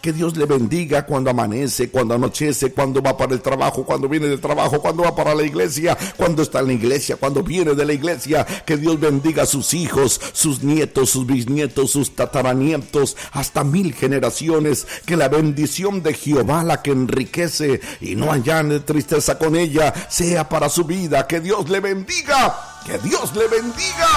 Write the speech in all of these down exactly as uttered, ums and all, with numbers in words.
Que Dios le bendiga cuando amanece, cuando anochece, cuando va para el trabajo, cuando viene del trabajo, cuando va para la iglesia, cuando está en la iglesia, cuando viene de la iglesia. Que Dios bendiga a sus hijos, sus nietos, sus bisnietos, sus tataranietos, hasta mil generaciones. Que la bendición de Jehová, la que enriquece y no añade tristeza con ella, sea para su vida. Que Dios le bendiga, que Dios le bendiga.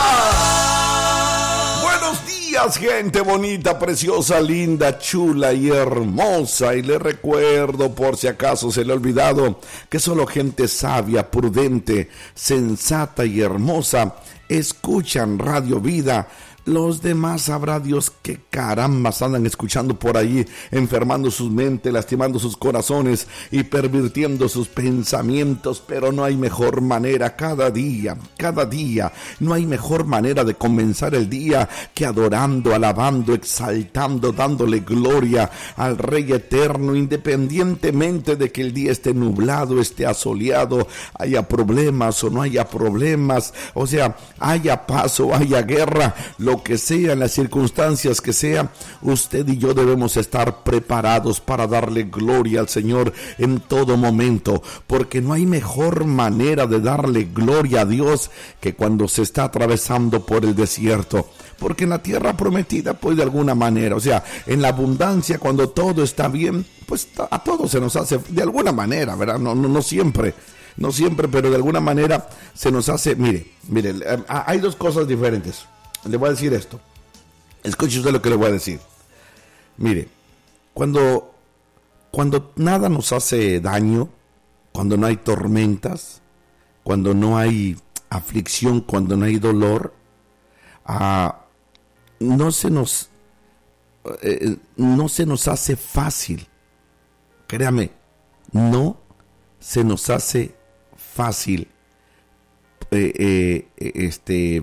Buenos días, gente bonita, preciosa, linda, chula y hermosa. Y le recuerdo, por si acaso se le ha olvidado, que solo gente sabia, prudente, sensata y hermosa escuchan Radio Vida. Los demás sabrá Dios qué carambas andan escuchando por ahí, enfermando sus mentes, lastimando sus corazones y pervirtiendo sus pensamientos. Pero no hay mejor manera cada día, cada día, no hay mejor manera de comenzar el día que adorando, alabando, exaltando, dándole gloria al Rey Eterno, independientemente de que el día esté nublado, esté asoleado, haya problemas o no haya problemas, o sea, haya paz o haya guerra, lo que sea, en las circunstancias que sea, usted y yo debemos estar preparados para darle gloria al Señor en todo momento, porque no hay mejor manera de darle gloria a Dios que cuando se está atravesando por el desierto. Porque en la tierra prometida, pues de alguna manera, o sea, en la abundancia, cuando todo está bien, pues a todos se nos hace de alguna manera, ¿verdad? No, no, no siempre. No siempre, pero de alguna manera se nos hace. Mire, mire, hay dos cosas diferentes. Le voy a decir esto. Escuche usted lo que le voy a decir. Mire, cuando, cuando nada nos hace daño, cuando no hay tormentas, cuando no hay aflicción, cuando no hay dolor, ah, no se nos, eh, no se nos hace fácil. Créame, no se nos hace fácil eh, eh, este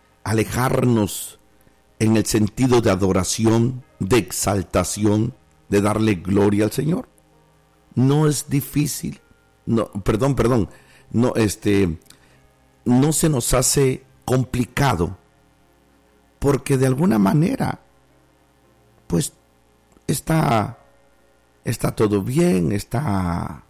alejarnos en el sentido de adoración, de exaltación, de darle gloria al Señor. No es difícil, no, perdón, perdón, no, este, no se nos hace complicado, porque de alguna manera, pues, está, está todo bien, está,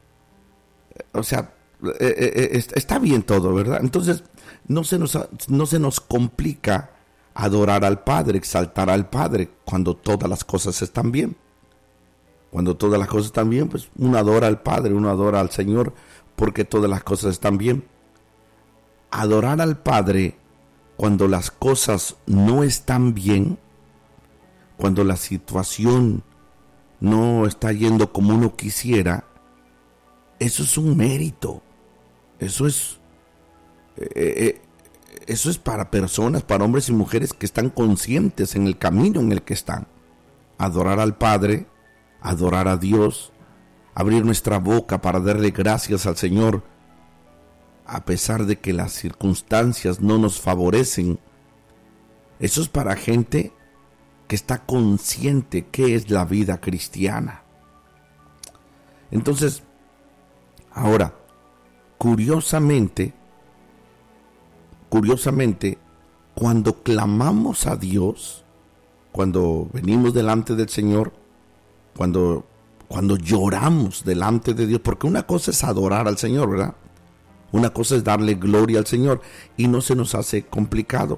o sea, eh, eh, está bien todo, ¿verdad? Entonces, No se, nos, no se nos complica adorar al Padre, exaltar al Padre cuando todas las cosas están bien. Cuando todas las cosas están bien, pues uno adora al Padre, uno adora al Señor porque todas las cosas están bien. Adorar al Padre cuando las cosas no están bien, cuando la situación no está yendo como uno quisiera, eso es un mérito. Eso es... Eh, eh, eso es para personas, para hombres y mujeres que están conscientes en el camino en el que están. Adorar al Padre, adorar a Dios, abrir nuestra boca para darle gracias al Señor, a pesar de que las circunstancias no nos favorecen. Eso es para gente que está consciente que es la vida cristiana. Entonces, ahora, curiosamente, Curiosamente, cuando clamamos a Dios, cuando venimos delante del Señor, cuando, cuando lloramos delante de Dios, porque una cosa es adorar al Señor, ¿verdad? Una cosa es darle gloria al Señor y no se nos hace complicado.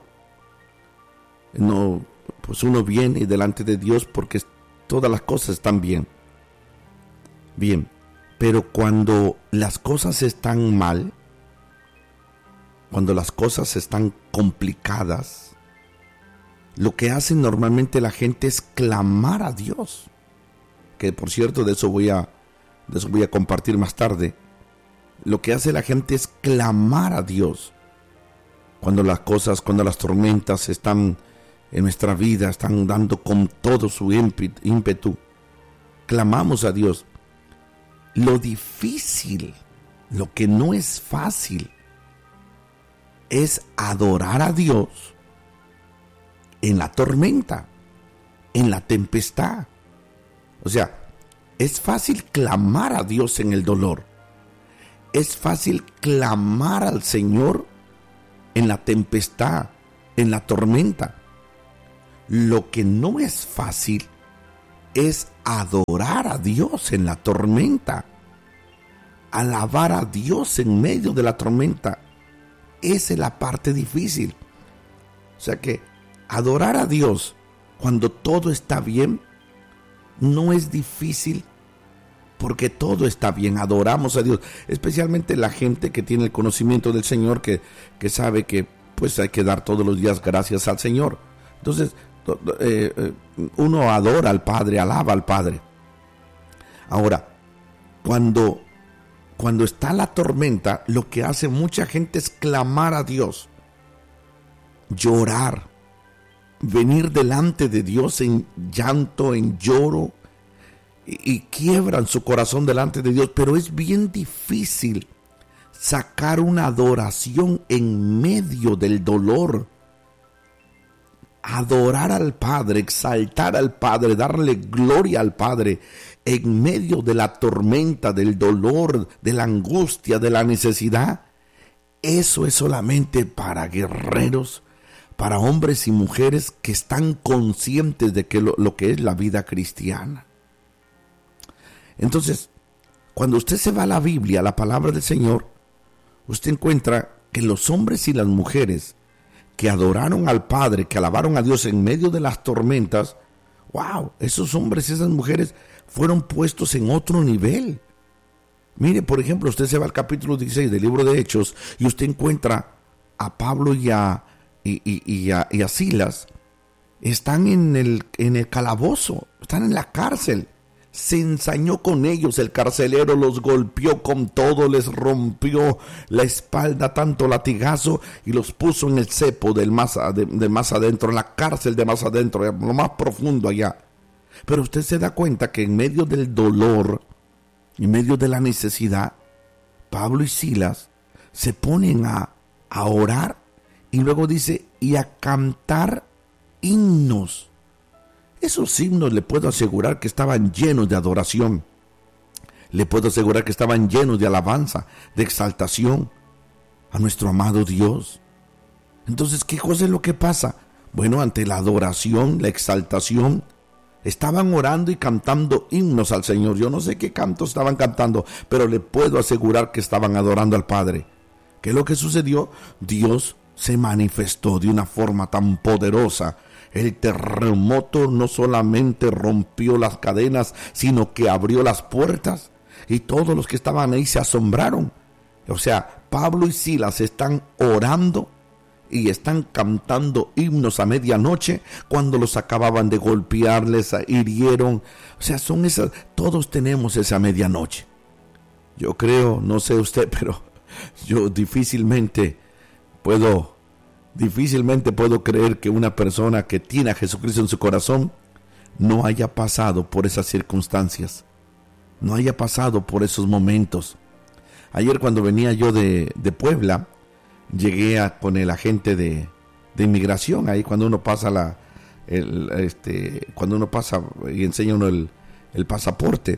No, pues uno viene delante de Dios porque todas las cosas están bien. Bien, pero cuando las cosas están mal, cuando las cosas están complicadas, lo que hace normalmente la gente es clamar a Dios. Que por cierto, de eso voy a, de eso voy a compartir más tarde. Lo que hace la gente es clamar a Dios. Cuando las cosas, cuando las tormentas están en nuestra vida, están dando con todo su ímpetu, clamamos a Dios. Lo difícil, lo que no es fácil, es adorar a Dios en la tormenta, en la tempestad. O sea, es fácil clamar a Dios en el dolor. Es fácil clamar al Señor en la tempestad, en la tormenta. Lo que no es fácil es adorar a Dios en la tormenta, alabar a Dios en medio de la tormenta. Esa es la parte difícil. O sea que adorar a Dios cuando todo está bien no es difícil, porque todo está bien. Adoramos a Dios, especialmente la gente que tiene el conocimiento del Señor, que, que sabe que pues hay que dar todos los días gracias al Señor. Entonces eh, eh, uno adora al Padre, alaba al Padre. Ahora, cuando cuando está la tormenta, lo que hace mucha gente es clamar a Dios, llorar, venir delante de Dios en llanto, en lloro, y, y quiebran su corazón delante de Dios. Pero es bien difícil sacar una adoración en medio del dolor. Adorar al Padre, exaltar al Padre, darle gloria al Padre en medio de la tormenta, del dolor, de la angustia, de la necesidad. Eso es solamente para guerreros, para hombres y mujeres que están conscientes de que lo, lo que es la vida cristiana. Entonces, cuando usted se va a la Biblia, a la palabra del Señor, usted encuentra que los hombres y las mujeres que adoraron al Padre, que alabaron a Dios en medio de las tormentas, wow, esos hombres y esas mujeres fueron puestos en otro nivel. Mire, por ejemplo, usted se va al capítulo dieciséis del libro de Hechos y usted encuentra a Pablo y a, y, y, y a, y a Silas. Están en el, en el calabozo, están en la cárcel. Se ensañó con ellos, el carcelero los golpeó con todo, les rompió la espalda, tanto latigazo, y los puso en el cepo del más, de, de más adentro, en la cárcel de más adentro, lo más profundo allá. Pero usted se da cuenta que en medio del dolor, en medio de la necesidad, Pablo y Silas se ponen a, a orar, y luego dice, y a cantar himnos. Esos himnos le puedo asegurar que estaban llenos de adoración. Le puedo asegurar que estaban llenos de alabanza, de exaltación a nuestro amado Dios. Entonces, ¿qué cosa es lo que pasa? Bueno, ante la adoración, la exaltación, estaban orando y cantando himnos al Señor. Yo no sé qué cantos estaban cantando, pero le puedo asegurar que estaban adorando al Padre. ¿Qué es lo que sucedió? Dios se manifestó de una forma tan poderosa. El terremoto no solamente rompió las cadenas, sino que abrió las puertas, y todos los que estaban ahí se asombraron. O sea, Pablo y Silas están orando y están cantando himnos a medianoche cuando los acababan de golpear, les hirieron. O sea, son esas, todos tenemos esa medianoche. Yo creo, no sé usted, pero yo difícilmente puedo Difícilmente puedo creer que una persona que tiene a Jesucristo en su corazón no haya pasado por esas circunstancias, no haya pasado por esos momentos. Ayer cuando venía yo de, de Puebla, llegué a, con el agente de, de inmigración, ahí cuando uno pasa la, el, este, cuando uno pasa y enseña uno el, el pasaporte,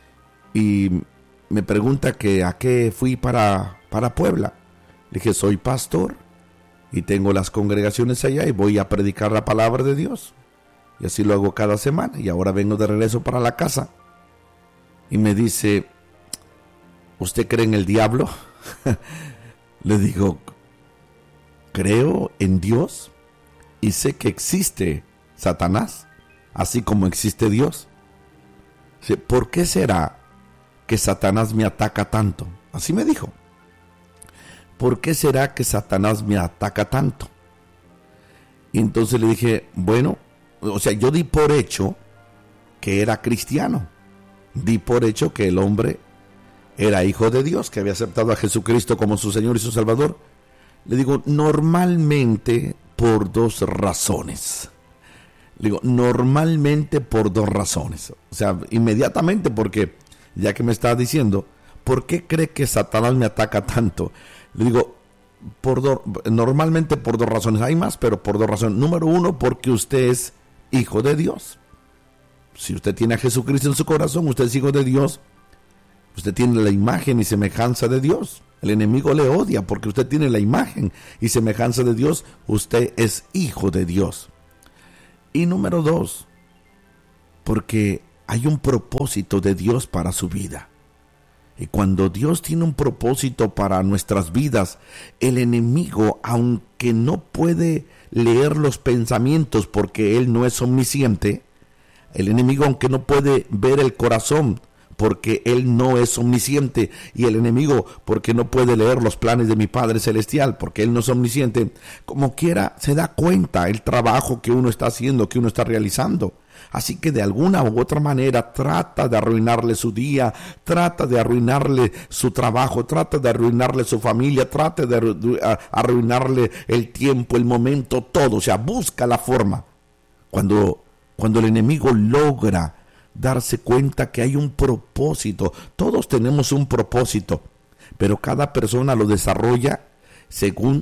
y me pregunta que a qué fui para, para Puebla. Le dije, soy pastor y tengo las congregaciones allá y voy a predicar la palabra de Dios. Y así lo hago cada semana, y ahora vengo de regreso para la casa. Y me dice, ¿usted cree en el diablo? Le digo, creo en Dios y sé que existe Satanás, así como existe Dios. ¿Por qué será que Satanás me ataca tanto? Así me dijo. ¿Por qué será que Satanás me ataca tanto? Y entonces le dije, bueno, o sea, yo di por hecho que era cristiano. Di por hecho que el hombre era hijo de Dios, que había aceptado a Jesucristo como su Señor y su Salvador. Le digo, normalmente por dos razones. Le digo, normalmente por dos razones. O sea, inmediatamente, porque ya que me está diciendo, ¿por qué cree que Satanás me ataca tanto? Le digo, por do, normalmente por dos razones. Hay más, pero por dos razones. Número uno, porque usted es hijo de Dios. Si usted tiene a Jesucristo en su corazón, usted es hijo de Dios. Usted tiene la imagen y semejanza de Dios. El enemigo le odia porque usted tiene la imagen y semejanza de Dios. Usted es hijo de Dios. Y número dos, porque hay un propósito de Dios para su vida. Y cuando Dios tiene un propósito para nuestras vidas, el enemigo, aunque no puede leer los pensamientos porque él no es omnisciente, el enemigo, aunque no puede ver el corazón porque él no es omnisciente, y el enemigo, porque no puede leer los planes de mi Padre Celestial porque él no es omnisciente, como quiera se da cuenta el trabajo que uno está haciendo, que uno está realizando. Así que de alguna u otra manera trata de arruinarle su día, trata de arruinarle su trabajo, trata de arruinarle su familia, trata de arruinarle el tiempo, el momento, todo. O sea, busca la forma. Cuando, cuando el enemigo logra darse cuenta que hay un propósito, todos tenemos un propósito, pero cada persona lo desarrolla según,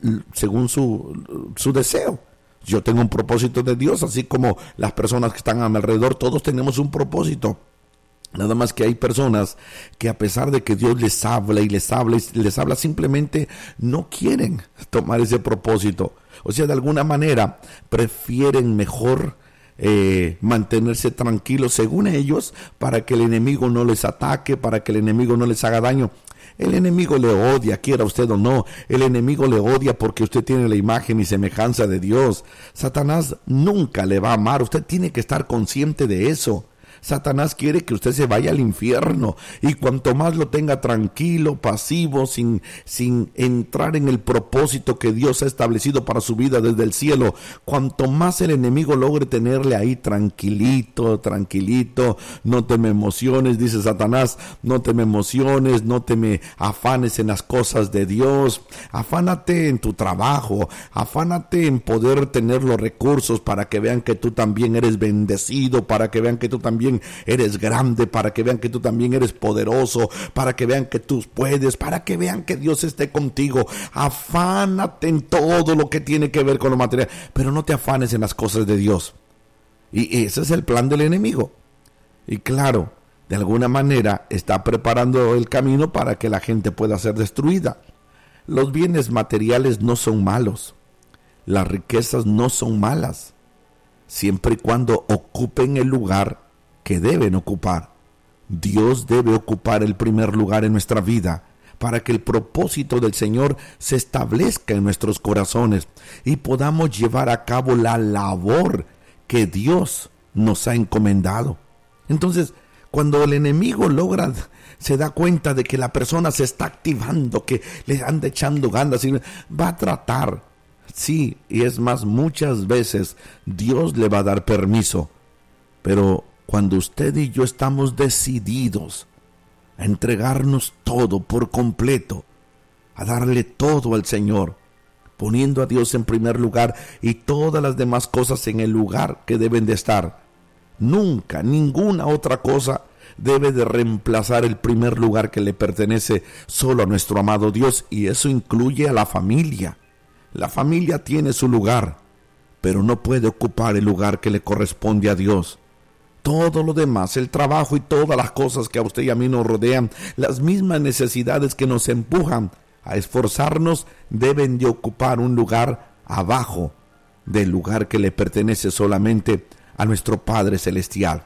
según su, su deseo. Yo tengo un propósito de Dios, así como las personas que están a mi alrededor, todos tenemos un propósito. Nada más que hay personas que, a pesar de que Dios les habla y les habla y les habla, simplemente no quieren tomar ese propósito. O sea, de alguna manera prefieren mejor eh, mantenerse tranquilos según ellos, para que el enemigo no les ataque, para que el enemigo no les haga daño. El enemigo le odia, quiera usted o no. El enemigo le odia porque usted tiene la imagen y semejanza de Dios. Satanás nunca le va a amar. Usted tiene que estar consciente de eso. Satanás quiere que usted se vaya al infierno, y cuanto más lo tenga tranquilo, pasivo, sin, sin entrar en el propósito que Dios ha establecido para su vida desde el cielo, cuanto más el enemigo logre tenerle ahí tranquilito, tranquilito, no te me emociones, dice Satanás, no te me emociones, no te me afanes en las cosas de Dios, afánate en tu trabajo, afánate en poder tener los recursos para que vean que tú también eres bendecido, para que vean que tú también eres grande, para que vean que tú también eres poderoso, para que vean que tú puedes, para que vean que Dios esté contigo. Afánate en todo lo que tiene que ver con lo material, pero no te afanes en las cosas de Dios. Y ese es el plan del enemigo. Y claro, de alguna manera está preparando el camino para que la gente pueda ser destruida. Los bienes materiales no son malos, las riquezas no son malas, siempre y cuando ocupen el lugar que deben ocupar. Dios debe ocupar el primer lugar en nuestra vida para que el propósito del Señor se establezca en nuestros corazones y podamos llevar a cabo la labor que Dios nos ha encomendado. Entonces, cuando el enemigo logra, se da cuenta de que la persona se está activando, que le anda echando ganas, y va a tratar. Sí, y es más, muchas veces Dios le va a dar permiso, pero cuando usted y yo estamos decididos a entregarnos todo por completo, a darle todo al Señor, poniendo a Dios en primer lugar y todas las demás cosas en el lugar que deben de estar, nunca, ninguna otra cosa debe de reemplazar el primer lugar que le pertenece solo a nuestro amado Dios, y eso incluye a la familia. La familia tiene su lugar, pero no puede ocupar el lugar que le corresponde a Dios. Todo lo demás, el trabajo y todas las cosas que a usted y a mí nos rodean, las mismas necesidades que nos empujan a esforzarnos, deben de ocupar un lugar abajo del lugar que le pertenece solamente a nuestro Padre Celestial.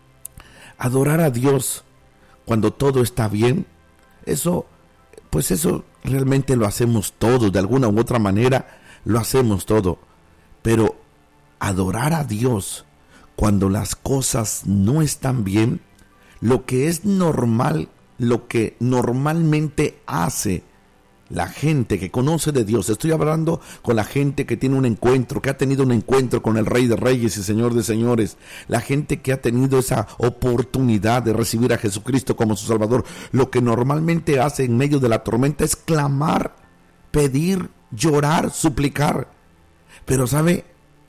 Adorar a Dios cuando todo está bien, eso, pues eso realmente lo hacemos todos, de alguna u otra manera lo hacemos todo. Pero adorar a Dios cuando las cosas no están bien, lo que es normal, lo que normalmente hace la gente que conoce de Dios, estoy hablando con la gente que tiene un encuentro, que ha tenido un encuentro con el Rey de Reyes y Señor de Señores, la gente que ha tenido esa oportunidad de recibir a Jesucristo como su Salvador, lo que normalmente hace en medio de la tormenta es clamar, pedir, llorar, suplicar. Pero ¿sabe?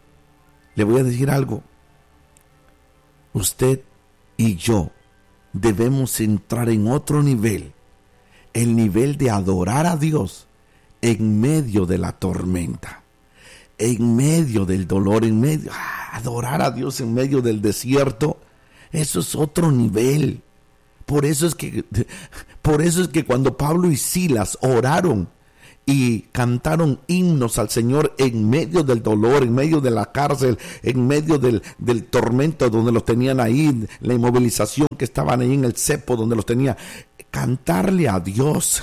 Le voy a decir algo. Usted y yo debemos entrar en otro nivel, el nivel de adorar a Dios en medio de la tormenta, en medio del dolor, en medio, ah, adorar a Dios en medio del desierto. Eso es otro nivel. Por eso es que, por eso es que cuando Pablo y Silas oraron y cantaron himnos al Señor en medio del dolor, en medio de la cárcel, en medio del, del tormento donde los tenían ahí, la inmovilización que estaban ahí en el cepo donde los tenía. Cantarle a Dios,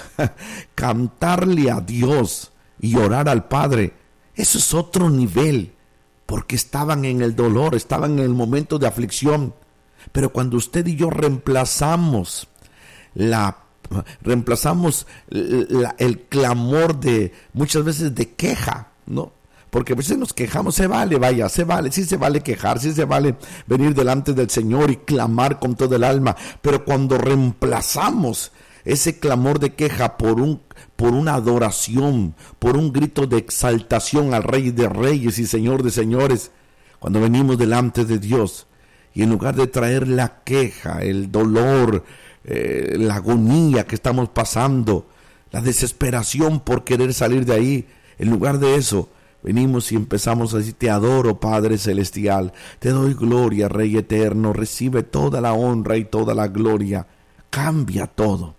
cantarle a Dios y orar al Padre, eso es otro nivel, porque estaban en el dolor, estaban en el momento de aflicción. Pero cuando usted y yo reemplazamos la reemplazamos la, el clamor de muchas veces de queja, ¿no? Porque a veces nos quejamos, se vale, vaya, se vale, sí se vale quejar, sí se vale venir delante del Señor y clamar con todo el alma, pero cuando reemplazamos ese clamor de queja por un por una adoración, por un grito de exaltación al Rey de Reyes y Señor de Señores, cuando venimos delante de Dios y en lugar de traer la queja, el dolor, eh, la agonía que estamos pasando, la desesperación por querer salir de ahí, en lugar de eso, venimos y empezamos a decir: te adoro, Padre Celestial, te doy gloria, Rey Eterno, recibe toda la honra y toda la gloria, cambia todo.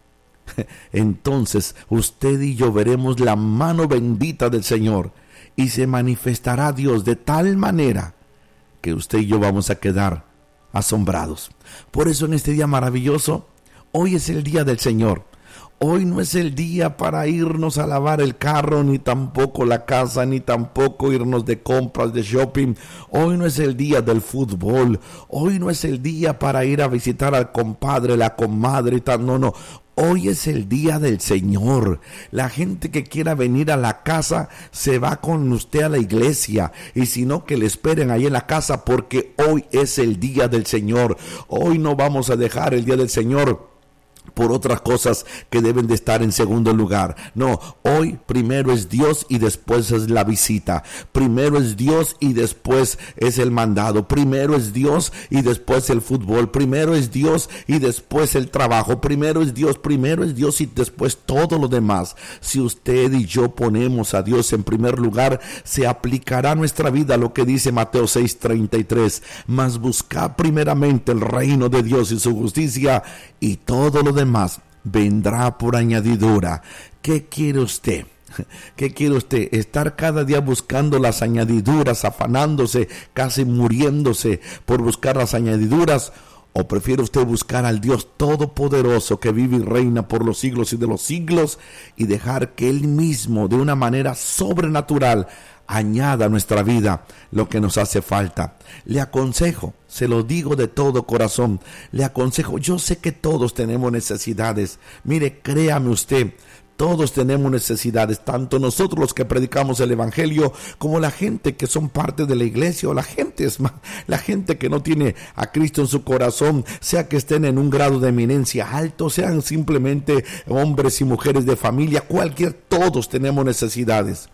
Entonces usted y yo veremos la mano bendita del Señor y se manifestará Dios de tal manera que usted y yo vamos a quedar asombrados. Por eso en este día maravilloso, hoy es el día del Señor. Hoy no es el día para irnos a lavar el carro, ni tampoco la casa, ni tampoco irnos de compras, de shopping. Hoy no es el día del fútbol. Hoy no es el día para ir a visitar al compadre, la comadre y tal. No, no. Hoy es el día del Señor. La gente que quiera venir a la casa se va con usted a la iglesia. Y si no, que le esperen ahí en la casa, porque hoy es el día del Señor. Hoy no vamos a dejar el día del Señor por otras cosas que deben de estar en segundo lugar. No, hoy primero es Dios y después es la visita. Primero es Dios y después es el mandado. Primero es Dios y después el fútbol. Primero es Dios y después el trabajo. Primero es Dios, primero es Dios y después todo lo demás. Si usted y yo ponemos a Dios en primer lugar, se aplicará a nuestra vida lo que dice Mateo seis treinta y tres. Mas buscad primeramente el reino de Dios y su justicia, y todo lo demás vendrá por añadidura. ¿Qué quiere usted? ¿Qué quiere usted? ¿Estar cada día buscando las añadiduras, afanándose, casi muriéndose por buscar las añadiduras? ¿O prefiere usted buscar al Dios Todopoderoso que vive y reina por los siglos y de los siglos, y dejar que Él mismo, de una manera sobrenatural, añada a nuestra vida lo que nos hace falta? Le aconsejo, se lo digo de todo corazón, le aconsejo, yo sé que todos tenemos necesidades. Mire, créame usted, todos tenemos necesidades, tanto nosotros los que predicamos el evangelio, como la gente que son parte de la iglesia, o la gente es más, la gente que no tiene a Cristo en su corazón, sea que estén en un grado de eminencia alto, sean simplemente hombres y mujeres de familia, cualquier, todos tenemos necesidades.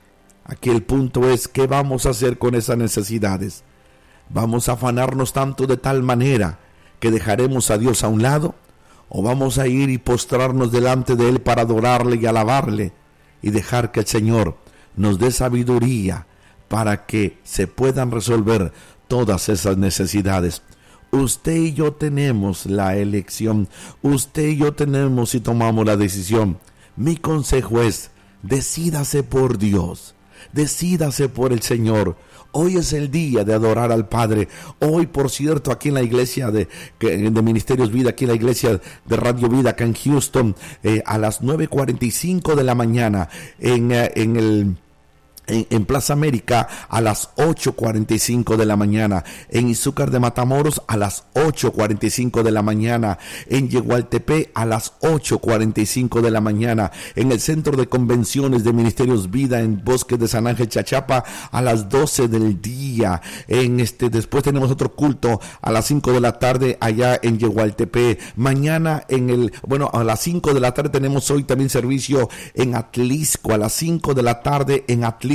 Aquí el punto es, ¿qué vamos a hacer con esas necesidades? ¿Vamos a afanarnos tanto de tal manera que dejaremos a Dios a un lado? ¿O vamos a ir y postrarnos delante de Él para adorarle y alabarle, y dejar que el Señor nos dé sabiduría para que se puedan resolver todas esas necesidades? Usted y yo tenemos la elección. Usted y yo tenemos y tomamos la decisión. Mi consejo es, decídase por Dios. Decídase por el Señor. Hoy es el día de adorar al Padre. Hoy, por cierto, aquí en la iglesia de, de Ministerios Vida, aquí en la iglesia de Radio Vida, acá en Houston, eh, a las nueve cuarenta y cinco de la mañana, en, eh, en el... En, en Plaza América a las ocho cuarenta y cinco de la mañana, en Izúcar de Matamoros a las ocho cuarenta y cinco de la mañana, en Yegualtepec a las ocho cuarenta y cinco de la mañana, en el Centro de Convenciones de Ministerios Vida en Bosque de San Ángel, Chachapa, a las doce del día. En este después tenemos otro culto a las cinco de la tarde allá en Yegualtepec. Mañana en el, bueno, a las cinco de la tarde tenemos hoy también servicio en Atlisco, a las cinco de la tarde en Atlisco.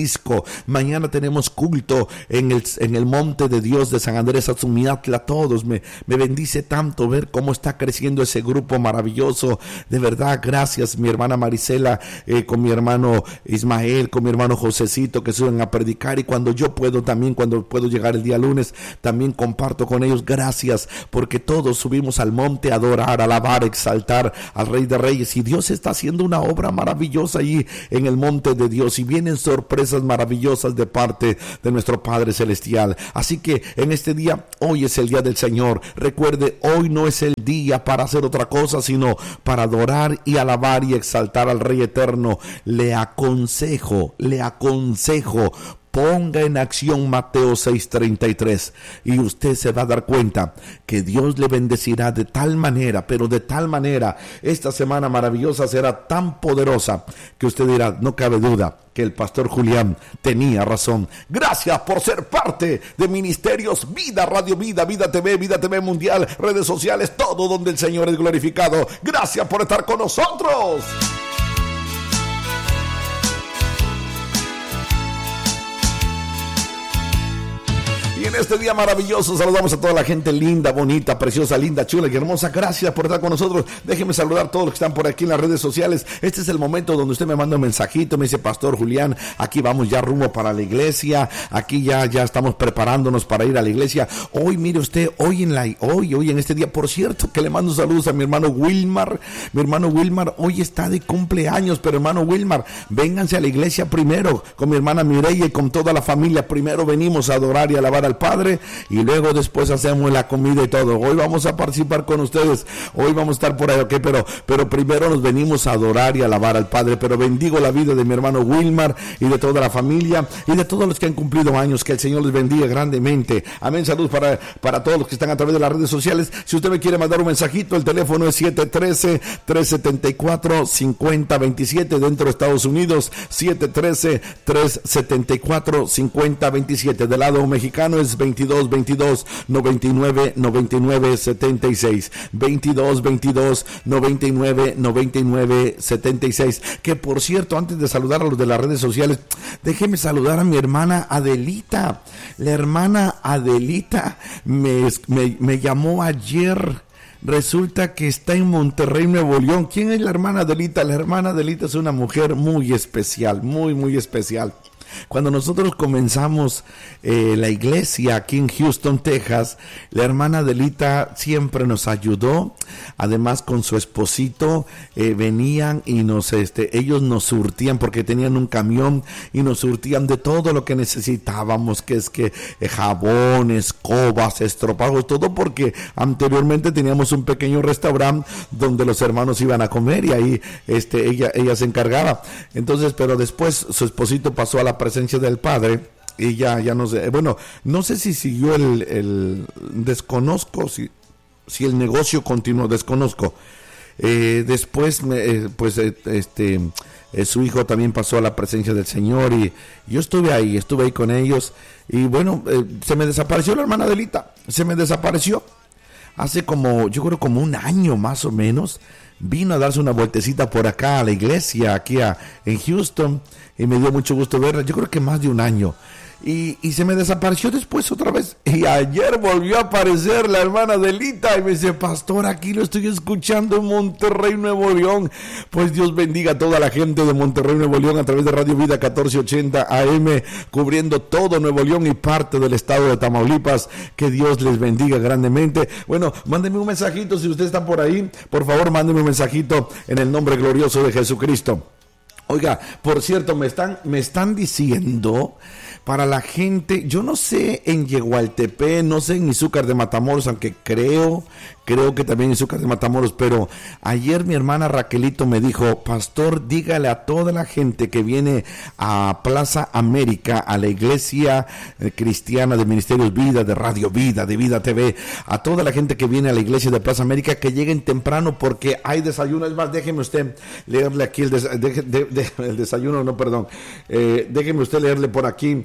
Francisco. Mañana tenemos culto en el, en el Monte de Dios de San Andrés Azumiatla. Todos me, me bendice tanto ver cómo está creciendo ese grupo maravilloso. De verdad, gracias mi hermana Marisela, eh, con mi hermano Ismael, con mi hermano Josecito, que suben a predicar, y cuando yo puedo también, cuando puedo llegar el día lunes, también comparto con ellos. Gracias, porque todos subimos al monte a adorar, a alabar, a exaltar al Rey de Reyes, y Dios está haciendo una obra maravillosa allí en el monte de Dios, y vienen sorpresas maravillosas de parte de nuestro Padre Celestial. Así que en este día, hoy es el día del Señor. Recuerde, hoy no es el día para hacer otra cosa, sino para adorar y alabar y exaltar al Rey Eterno. Le aconsejo, le aconsejo, ponga en acción Mateo seis treinta y tres, y usted se va a dar cuenta que Dios le bendecirá de tal manera, pero de tal manera, esta semana maravillosa será tan poderosa que usted dirá, no cabe duda que el pastor Julián tenía razón. Gracias por ser parte de Ministerios Vida, Radio Vida, Vida T V, Vida T V Mundial, redes sociales, todo donde el Señor es glorificado. Gracias por estar con nosotros. Y en este día maravilloso saludamos a toda la gente linda, bonita, preciosa, linda, chula y hermosa. Gracias por estar con nosotros. Déjenme saludar a todos los que están por aquí en las redes sociales. Este es el momento donde usted me manda un mensajito, me dice, Pastor Julián, aquí vamos ya rumbo para la iglesia, aquí ya, ya estamos preparándonos para ir a la iglesia. Hoy, mire usted, hoy en la, hoy, hoy en este día, por cierto, que le mando saludos a mi hermano Wilmar. Mi hermano Wilmar hoy está de cumpleaños, pero hermano Wilmar, vénganse a la iglesia primero, con mi hermana Mireya y con toda la familia. Primero venimos a adorar y alabar al Padre, y luego después hacemos la comida y todo. Hoy vamos a participar con ustedes, hoy vamos a estar por ahí, ok, pero, pero primero nos venimos a adorar y alabar al Padre. Pero bendigo la vida de mi hermano Wilmar y de toda la familia y de todos los que han cumplido años. Que el Señor les bendiga grandemente. Amén. Saludos para, para todos los que están a través de las redes sociales. Si usted me quiere mandar un mensajito, el teléfono es siete uno tres, tres siete cuatro, cinco cero dos siete dentro de Estados Unidos, siete uno tres, tres siete cuatro, cinco cero dos siete. Del lado mexicano es veintidós veintidós, noventa y nueve, noventa y nueve, setenta y seis, veintidós veintidós, noventa y nueve, noventa y nueve, setenta y seis. Que por cierto, antes de saludar a los de las redes sociales, déjeme saludar a mi hermana Adelita. La hermana Adelita me, me, me llamó ayer. Resulta que está en Monterrey, Nuevo León. ¿Quién es la hermana Adelita? La hermana Adelita es una mujer muy especial, muy, muy especial. Cuando nosotros comenzamos eh, la iglesia aquí en Houston, Texas, la hermana Adelita siempre nos ayudó. Además, con su esposito eh, venían y nos, este, ellos nos surtían, porque tenían un camión y nos surtían de todo lo que necesitábamos, que es que eh, jabón, escobas, estropajos, todo, porque anteriormente teníamos un pequeño restaurante donde los hermanos iban a comer y ahí este, ella, ella se encargaba. Entonces, pero después su esposito pasó a la presencia del Padre y ya, ya no sé, bueno, no sé si siguió el, el desconozco si, si el negocio continuó, desconozco. Eh, después, eh, pues, eh, este, eh, su hijo también pasó a la presencia del Señor y yo estuve ahí, estuve ahí con ellos y bueno, eh, se me desapareció la hermana Adelita, se me desapareció. Hace como, yo creo como un año más o menos, vino a darse una vueltecita por acá a la iglesia, aquí a, en Houston, y me dio mucho gusto verla, yo creo que más de un año. Y, y se me desapareció después otra vez. Y ayer volvió a aparecer la hermana Adelita y me dice, Pastor, aquí lo estoy escuchando en Monterrey, Nuevo León. Pues Dios bendiga a toda la gente de Monterrey, Nuevo León, a través de Radio Vida catorce ochenta A M, cubriendo todo Nuevo León y parte del estado de Tamaulipas. Que Dios les bendiga grandemente. Bueno, mándenme un mensajito si usted está por ahí. Por favor, mándenme un mensajito en el nombre glorioso de Jesucristo. Oiga, por cierto, me están, me están diciendo, para la gente, yo no sé en Yegualtepec, no sé en Izúcar de Matamoros, aunque creo, creo que también en Izúcar de Matamoros, pero ayer mi hermana Raquelito me dijo, Pastor, dígale a toda la gente que viene a Plaza América, a la iglesia eh, cristiana de Ministerios Vida, de Radio Vida, de Vida T V, a toda la gente que viene a la iglesia de Plaza América, que lleguen temprano porque hay desayuno. Es más, déjeme usted leerle aquí el des- de, de, de, el desayuno, no, perdón. Eh, déjeme usted leerle por aquí.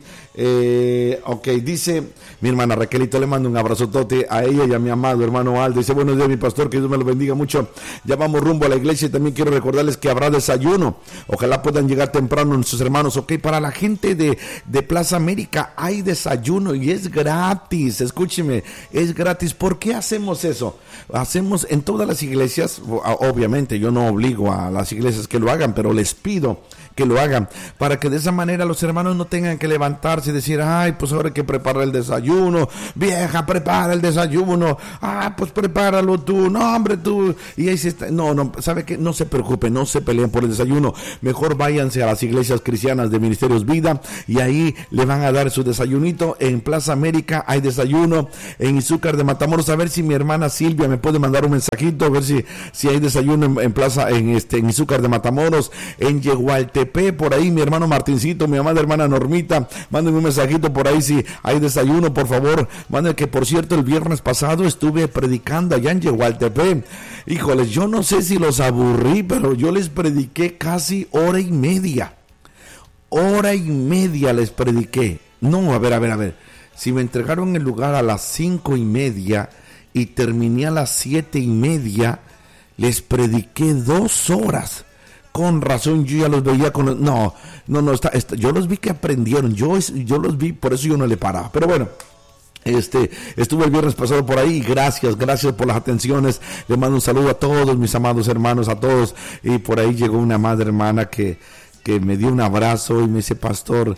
Eh, ok, dice mi hermana Raquelito, le mando un abrazotote a ella y a mi amado hermano Aldo. Dice, buenos días, mi pastor, que Dios me lo bendiga mucho. Ya vamos rumbo a la iglesia y también quiero recordarles que habrá desayuno. Ojalá puedan llegar temprano nuestros hermanos. Ok, para la gente de, de Plaza América hay desayuno y es gratis. Escúcheme, es gratis. ¿Por qué hacemos eso? Hacemos en todas las iglesias, obviamente yo no obligo a las iglesias que lo hagan, pero les pido que lo hagan, para que de esa manera los hermanos no tengan que levantarse y decir, ay, pues ahora hay que preparar el desayuno, vieja, prepara el desayuno, ah, pues prepáralo tú, no, hombre, tú, y ahí se está, no, no, ¿sabe qué? No se preocupen, no se peleen por el desayuno, mejor váyanse a las iglesias cristianas de Ministerios Vida, y ahí le van a dar su desayunito. En Plaza América hay desayuno, en Izúcar de Matamoros, a ver si mi hermana Silvia me puede mandar un mensajito, a ver si, si hay desayuno en, en Plaza, en este, en Izúcar de Matamoros, en Yehualtepec, por ahí mi hermano Martincito, mi amada hermana Normita, mándenme un mensajito por ahí si hay desayuno, por favor. Manden, que por cierto el viernes pasado estuve predicando allá en Yehualtepec. Híjoles, yo no sé si los aburrí, pero yo les prediqué casi hora y media. Hora y media les prediqué. No, a ver, a ver, a ver. Si me entregaron el lugar a las cinco y media y terminé a las siete y media, les prediqué dos horas. Con razón, yo ya los veía con... No, no, no, está, está, yo los vi que aprendieron, yo, yo los vi, por eso yo no le paraba. Pero bueno, este, estuve el viernes pasado por ahí, gracias, gracias por las atenciones. Le mando un saludo a todos mis amados hermanos, a todos. Y por ahí llegó una madre hermana que, que me dio un abrazo y me dice, pastor,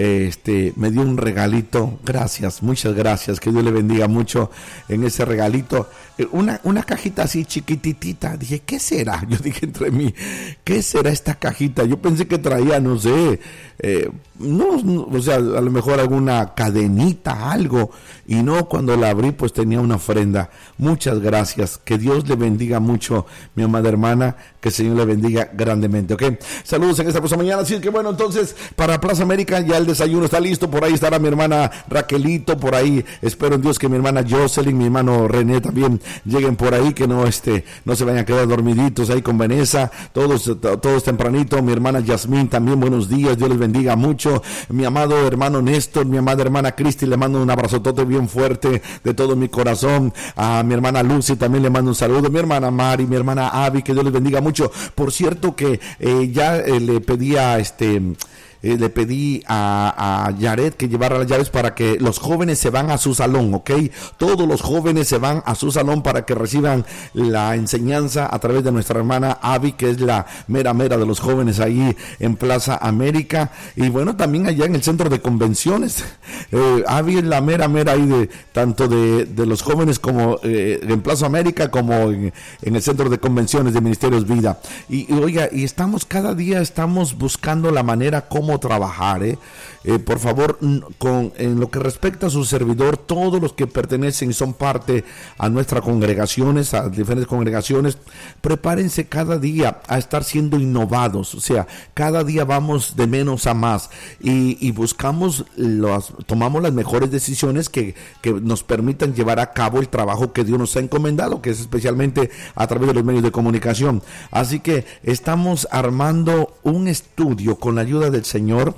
este, me dio un regalito, gracias, muchas gracias, que Dios le bendiga mucho en ese regalito, una, una cajita así chiquititita. Dije, ¿qué será? Yo dije entre mí, ¿qué será esta cajita? Yo pensé que traía, no sé, eh, no, no, o sea, a lo mejor alguna cadenita, algo, y no, cuando la abrí pues tenía una ofrenda. Muchas gracias, que Dios le bendiga mucho, mi amada hermana, que el Señor le bendiga grandemente, ¿ok? Saludos en esta próxima mañana. Así que bueno, entonces, para Plaza América ya el desayuno está listo, por ahí estará mi hermana Raquelito, por ahí espero en Dios que mi hermana Jocelyn, mi hermano René también lleguen por ahí, que no este no se vayan a quedar dormiditos ahí con Vanessa, todos todos tempranito. Mi hermana Yasmín también, buenos días, Dios les bendiga mucho. Mi amado hermano Néstor, mi amada hermana Cristi, le mando un abrazotote bien fuerte de todo mi corazón. A mi hermana Lucy también le mando un saludo, mi hermana Mari, mi hermana Abby, que Dios les bendiga mucho. Por cierto que eh, ya eh, le pedía este Eh, le pedí a, a Yaret que llevara las llaves para que los jóvenes se van a su salón, ¿ok? Todos los jóvenes se van a su salón para que reciban la enseñanza a través de nuestra hermana Abby, que es la mera mera de los jóvenes ahí en Plaza América. Y bueno, también allá en el centro de convenciones, eh, Abby es la mera mera ahí de tanto de, de los jóvenes como eh, en Plaza América como en, en el centro de convenciones de Ministerios Vida. Y, y oiga, y estamos cada día estamos buscando la manera como trabajar, ¿eh? Eh, por favor, con, en lo que respecta a su servidor, todos los que pertenecen y son parte a nuestras congregaciones, a diferentes congregaciones, prepárense cada día a estar siendo innovados, o sea, cada día vamos de menos a más y, y buscamos, las, tomamos las mejores decisiones que, que nos permitan llevar a cabo el trabajo que Dios nos ha encomendado, que es especialmente a través de los medios de comunicación. Así que estamos armando un estudio con la ayuda del Señor. Señor,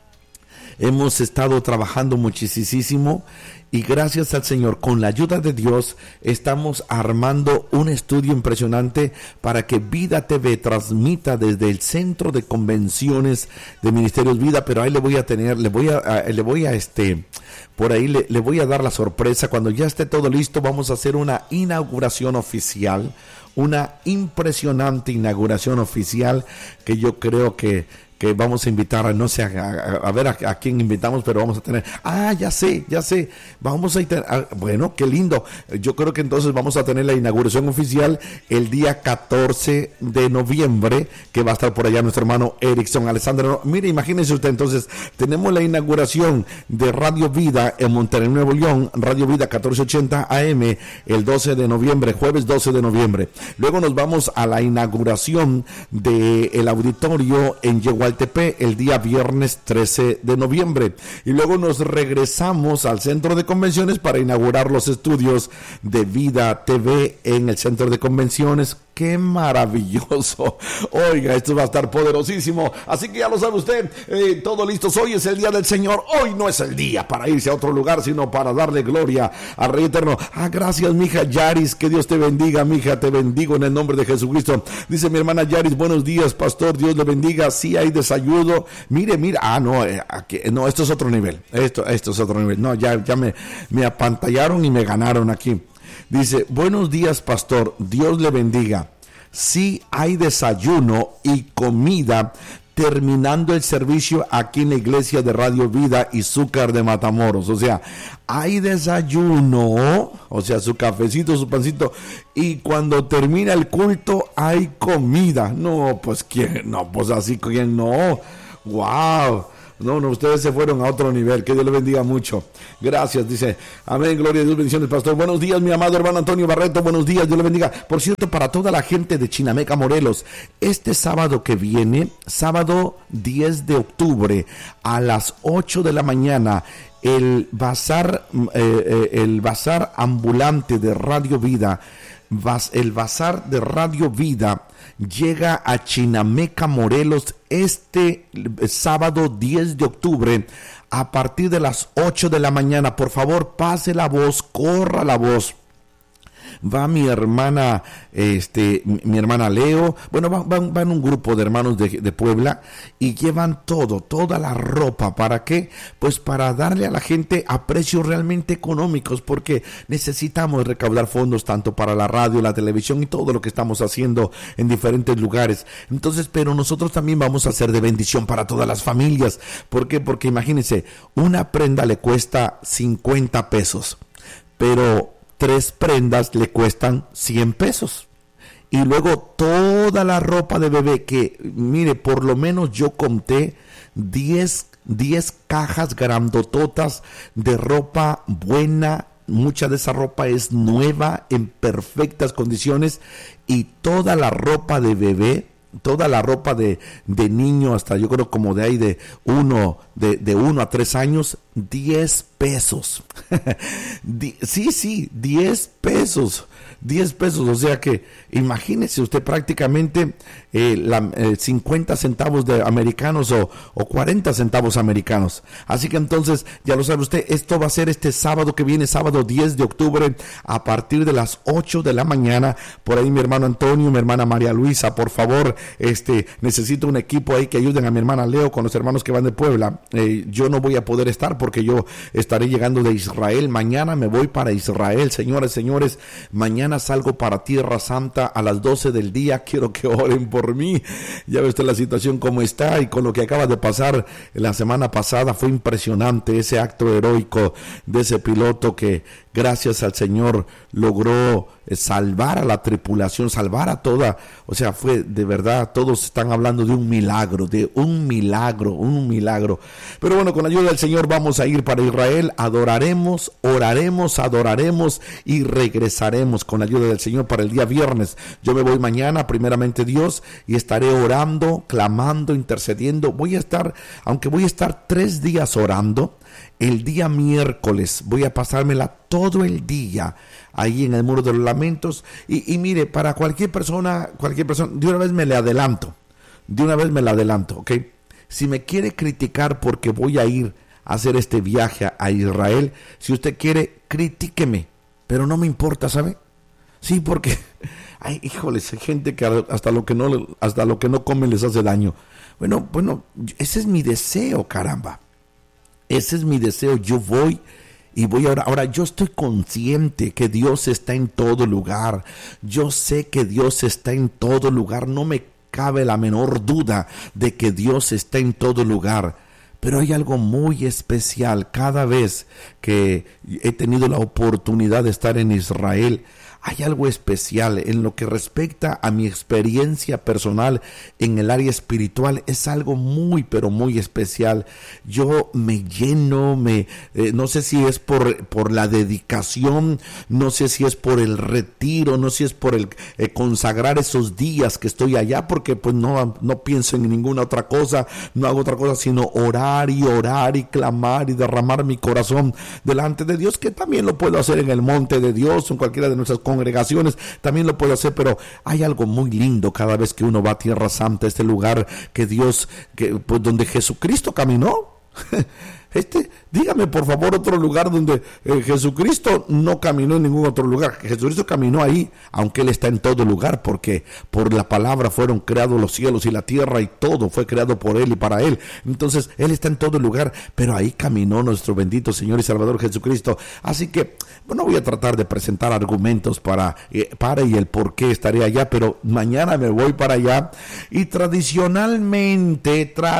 hemos estado trabajando muchísimo y gracias al Señor, con la ayuda de Dios, estamos armando un estudio impresionante para que Vida T V transmita desde el centro de convenciones de Ministerios Vida. Pero ahí le voy a tener, le voy a, a le voy a este, por ahí le, le voy a dar la sorpresa. Cuando ya esté todo listo, vamos a hacer una inauguración oficial, una impresionante inauguración oficial que yo creo que que vamos a invitar a, no sé, a, a, a ver a, a quién invitamos, pero vamos a tener, ah, ya sé, ya sé, vamos a, a bueno, qué lindo. Yo creo que entonces vamos a tener la inauguración oficial el día catorce de noviembre, que va a estar por allá nuestro hermano Erickson Alessandro. Mire, imagínense usted, entonces, tenemos la inauguración de Radio Vida en Monterrey, Nuevo León, Radio Vida catorce ochenta A M, el doce de noviembre, jueves doce de noviembre. Luego nos vamos a la inauguración del auditorio en Yehualtepec el día viernes trece de noviembre, y luego nos regresamos al centro de convenciones para inaugurar los estudios de Vida T V en el centro de convenciones qué maravilloso. Oiga, esto va a estar poderosísimo. Así que ya lo sabe usted, eh, todo listos. Hoy es el día del Señor. Hoy no es el día para irse a otro lugar, sino para darle gloria al Rey Eterno. Ah, gracias, mija Yaris. Que Dios te bendiga, mija. Te bendigo en el nombre de Jesucristo. Dice mi hermana Yaris, buenos días, pastor. Dios le bendiga. Sí hay desayuno. Mire, mire. Ah, no, eh, aquí, no, esto es otro nivel. Esto, esto es otro nivel. No, ya, ya me, me apantallaron y me ganaron aquí. Dice, buenos días, pastor, Dios le bendiga. Sí hay desayuno y comida terminando el servicio aquí en la iglesia de Radio Vida y Zúcar de Matamoros. O sea, hay desayuno, o sea, su cafecito, su pancito, y cuando termina el culto hay comida. No, pues quién, no, pues así, quién no. Wow. No, no, ustedes se fueron a otro nivel. Que Dios les bendiga mucho. Gracias, dice. Amén, gloria a Dios, bendiciones, pastor. Buenos días, mi amado hermano Antonio Barreto. Buenos días, Dios le bendiga. Por cierto, para toda la gente de Chinameca, Morelos, este sábado que viene, sábado diez de octubre, a las ocho de la mañana, el bazar, eh, eh, el bazar ambulante de Radio Vida, el bazar de Radio Vida llega a Chinameca, Morelos, este sábado diez de octubre a partir de las ocho de la mañana. Por favor, pase la voz, corra la voz. Va mi hermana, este, mi hermana Leo, bueno, van, van, van un grupo de hermanos de, de Puebla y llevan todo, toda la ropa. ¿Para qué? Pues para darle a la gente a precios realmente económicos, porque necesitamos recaudar fondos tanto para la radio, la televisión y todo lo que estamos haciendo en diferentes lugares. Entonces, pero nosotros también vamos a ser de bendición para todas las familias. ¿Por qué? Porque imagínense, una prenda le cuesta cincuenta pesos, pero tres prendas le cuestan cien pesos. Y luego toda la ropa de bebé, que mire, por lo menos yo conté diez cajas grandototas de ropa buena. Mucha de esa ropa es nueva, en perfectas condiciones, y toda la ropa de bebé, toda la ropa de, de niño, hasta yo creo como de ahí de uno, de, de uno a tres años, diez pesos. sí, sí, diez pesos. diez pesos, o sea que imagínese usted prácticamente eh, la, eh, cincuenta centavos de americanos o, o cuarenta centavos americanos. Así que entonces, ya lo sabe usted, esto va a ser este sábado que viene, sábado diez de octubre, a partir de las ocho de la mañana. Por ahí mi hermano Antonio, mi hermana María Luisa, por favor, este, necesito un equipo ahí que ayuden a mi hermana Leo con los hermanos que van de Puebla. Eh, yo no voy a poder estar porque yo estaré llegando de Israel. Mañana me voy para Israel, señores, señores, mañana salgo para Tierra Santa a las doce del día. Quiero que oren por mí. Ya ve usted la situación como está, y con lo que acaba de pasar la semana pasada fue impresionante ese acto heroico de ese piloto que gracias al Señor logró salvar a la tripulación, salvar a toda, o sea, fue de verdad, todos están hablando de un milagro, de un milagro, un milagro. Pero bueno, con la ayuda del Señor vamos a ir para Israel, adoraremos, oraremos, adoraremos y regresaremos con la ayuda del Señor para el día viernes. Yo me voy mañana, primeramente Dios, y estaré orando, clamando, intercediendo. Voy a estar, aunque voy a estar tres días orando, el día miércoles voy a pasármela todo el día ahí en el Muro de los Lamentos. Y, y mire, para cualquier persona, cualquier persona, de una vez me le adelanto, de una vez me la adelanto, ¿ok? Si me quiere criticar porque voy a ir a hacer este viaje a Israel, si usted quiere, critíqueme, pero no me importa, ¿sabe? Sí, porque, ay, híjoles, hay gente que hasta lo que no, hasta lo que no come les hace daño. Bueno, bueno, ese es mi deseo, caramba. Ese es mi deseo. Yo voy y voy ahora. Ahora, yo estoy consciente que Dios está en todo lugar. Yo sé que Dios está en todo lugar. No me cabe la menor duda de que Dios está en todo lugar. Pero hay algo muy especial cada vez que he tenido la oportunidad de estar en Israel. Hay algo especial en lo que respecta a mi experiencia personal en el área espiritual. Es algo muy, pero muy especial. Yo me lleno, me, eh, no sé si es por, por la dedicación, no sé si es por el retiro, no sé si es por el eh, consagrar esos días que estoy allá, porque pues no, no pienso en ninguna otra cosa, no hago otra cosa sino orar y orar y clamar y derramar mi corazón delante de Dios, que también lo puedo hacer en el monte de Dios, en cualquiera de nuestras congregaciones congregaciones, también lo puede hacer, pero hay algo muy lindo cada vez que uno va a Tierra Santa, este lugar que Dios, que, pues, donde Jesucristo caminó. Este, dígame por favor otro lugar donde eh, Jesucristo no caminó en ningún otro lugar. Jesucristo caminó ahí, aunque Él está en todo lugar, porque por la palabra fueron creados los cielos y la tierra, y todo fue creado por Él y para Él. Entonces Él está en todo lugar, pero ahí caminó nuestro bendito Señor y Salvador Jesucristo. Así que bueno, voy a tratar de presentar argumentos para, eh, para y el por qué estaré allá, pero mañana me voy para allá. Y tradicionalmente,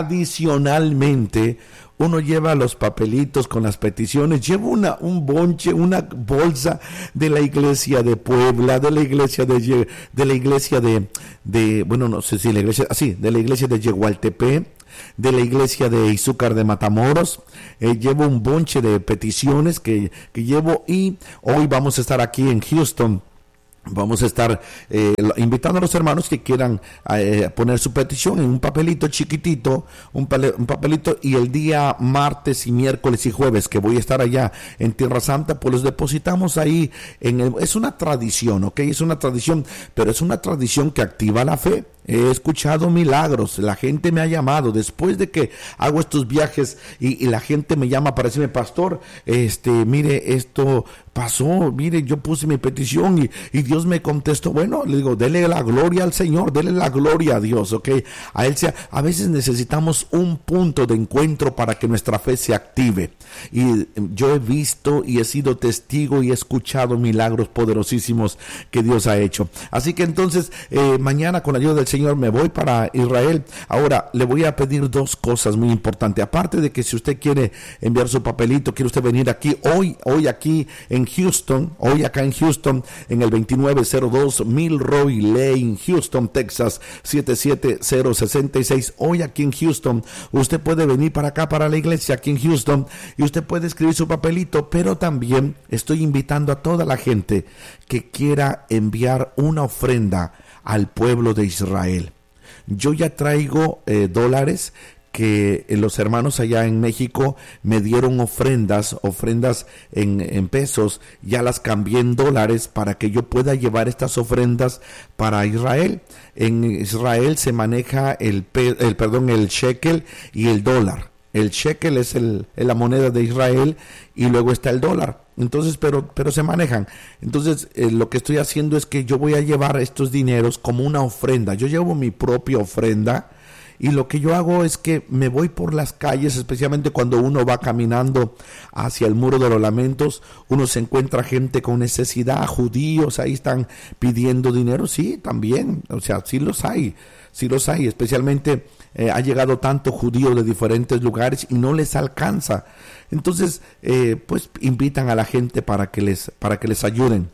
tradicionalmente uno lleva los papelitos con las peticiones. Llevo una, un bonche, una bolsa de la iglesia de Puebla, de la iglesia de, de la iglesia de, de, bueno, no sé si la iglesia, así, de la iglesia de Yegualtepec, de la iglesia de Izúcar de Matamoros. Eh, llevo un bonche de peticiones que, que llevo, y hoy vamos a estar aquí en Houston. Vamos a estar eh, invitando a los hermanos que quieran eh, poner su petición en un papelito chiquitito, un, pale, un papelito, y el día martes y miércoles y jueves que voy a estar allá en Tierra Santa, pues los depositamos ahí. En el, es una tradición, ¿ok? Es una tradición, pero es una tradición que activa la fe. He escuchado milagros, la gente me ha llamado después de que hago estos viajes, y, y la gente me llama para decirme: pastor, este, mire, esto pasó, mire, yo puse mi petición y, y Dios me contestó. Bueno, le digo, dele la gloria al Señor, dele la gloria a Dios, ¿ok? A Él sea, a veces necesitamos un punto de encuentro para que nuestra fe se active, y yo he visto y he sido testigo y he escuchado milagros poderosísimos que Dios ha hecho. Así que entonces, eh, mañana con la ayuda del Señor Señor, me voy para Israel. Ahora, le voy a pedir dos cosas muy importantes. Aparte de que si usted quiere enviar su papelito, quiere usted venir aquí, hoy, hoy aquí en Houston, hoy acá en Houston, en el veintinueve cero dos Milroy Lane, Houston, Texas, siete siete cero seis seis. Hoy aquí en Houston, usted puede venir para acá, para la iglesia aquí en Houston, y usted puede escribir su papelito, pero también estoy invitando a toda la gente que quiera enviar una ofrenda al pueblo de Israel. Yo ya traigo eh, dólares que eh, los hermanos allá en México me dieron ofrendas, ofrendas en, en pesos, ya las cambié en dólares para que yo pueda llevar estas ofrendas para Israel. En Israel se maneja el, pe- el perdón, el shekel y el dólar. El shekel es, el, es la moneda de Israel, y luego está el dólar. Entonces, pero, pero se manejan. Entonces, eh, lo que estoy haciendo es que yo voy a llevar estos dineros como una ofrenda. Yo llevo mi propia ofrenda, y lo que yo hago es que me voy por las calles, especialmente cuando uno va caminando hacia el Muro de los Lamentos. Uno se encuentra gente con necesidad, judíos, ahí están pidiendo dinero. Sí, también, o sea, sí los hay, sí los hay, especialmente eh, ha llegado tanto judío de diferentes lugares y no les alcanza. Entonces, eh, pues invitan a la gente para que les, para que les ayuden.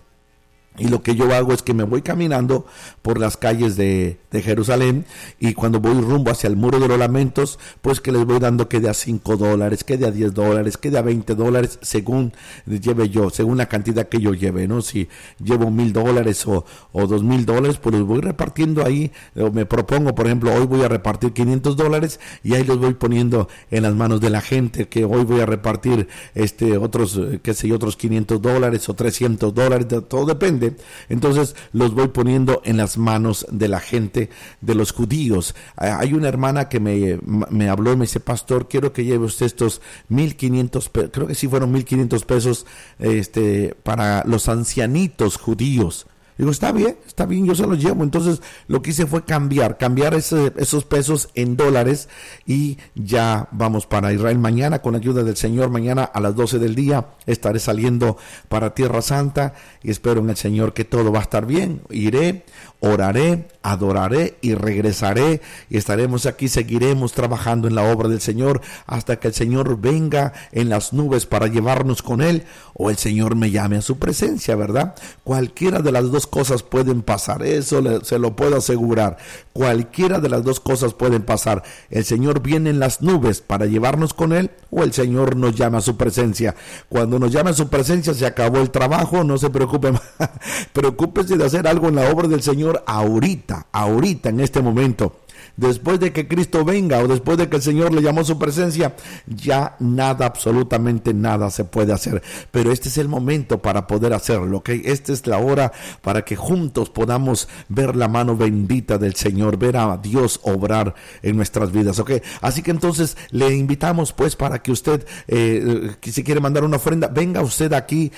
Y lo que yo hago es que me voy caminando por las calles de, de Jerusalén, y cuando voy rumbo hacia el Muro de los Lamentos, pues que les voy dando que de a cinco dólares, que de a diez dólares, que de a veinte dólares, según lleve yo, según la cantidad que yo lleve, ¿no? Si llevo mil dólares o, o dos mil dólares, pues los voy repartiendo ahí. O me propongo, por ejemplo, hoy voy a repartir quinientos dólares, y ahí los voy poniendo en las manos de la gente, que hoy voy a repartir este otros, qué sé yo, otros quinientos dólares o trescientos dólares, todo depende. Entonces los voy poniendo en las manos de la gente, de los judíos. Hay una hermana que me, me habló y me dice: pastor, quiero que lleve usted estos mil quinientos pesos, creo que sí fueron mil quinientos pesos, este, para los ancianitos judíos. Digo, está bien, está bien, yo se los llevo. Entonces lo que hice fue cambiar, cambiar ese, esos pesos en dólares, y ya vamos para Israel mañana con la ayuda del Señor. Mañana a las doce del día estaré saliendo para Tierra Santa, y espero en el Señor que todo va a estar bien. Iré, oraré, adoraré y regresaré, y estaremos aquí, seguiremos trabajando en la obra del Señor hasta que el Señor venga en las nubes para llevarnos con Él, o el Señor me llame a su presencia, ¿verdad? Cualquiera de las dos cosas pueden pasar, eso le, se lo puedo asegurar. Cualquiera de las dos cosas pueden pasar. El Señor viene en las nubes para llevarnos con Él, o el Señor nos llama a su presencia. Cuando nos llama a su presencia, se acabó el trabajo, no se preocupe más. Preocúpese de hacer algo en la obra del Señor ahorita, ahorita, en este momento. después de que Cristo venga o después de que el Señor le llamó a su presencia, ya nada, absolutamente nada se puede hacer. Pero este es el momento para poder hacerlo, ¿ok? Esta es la hora para que juntos podamos ver la mano bendita del Señor, ver a Dios obrar en nuestras vidas, ¿ok? Así que entonces le invitamos pues para que usted, eh, si quiere mandar una ofrenda, venga usted aquí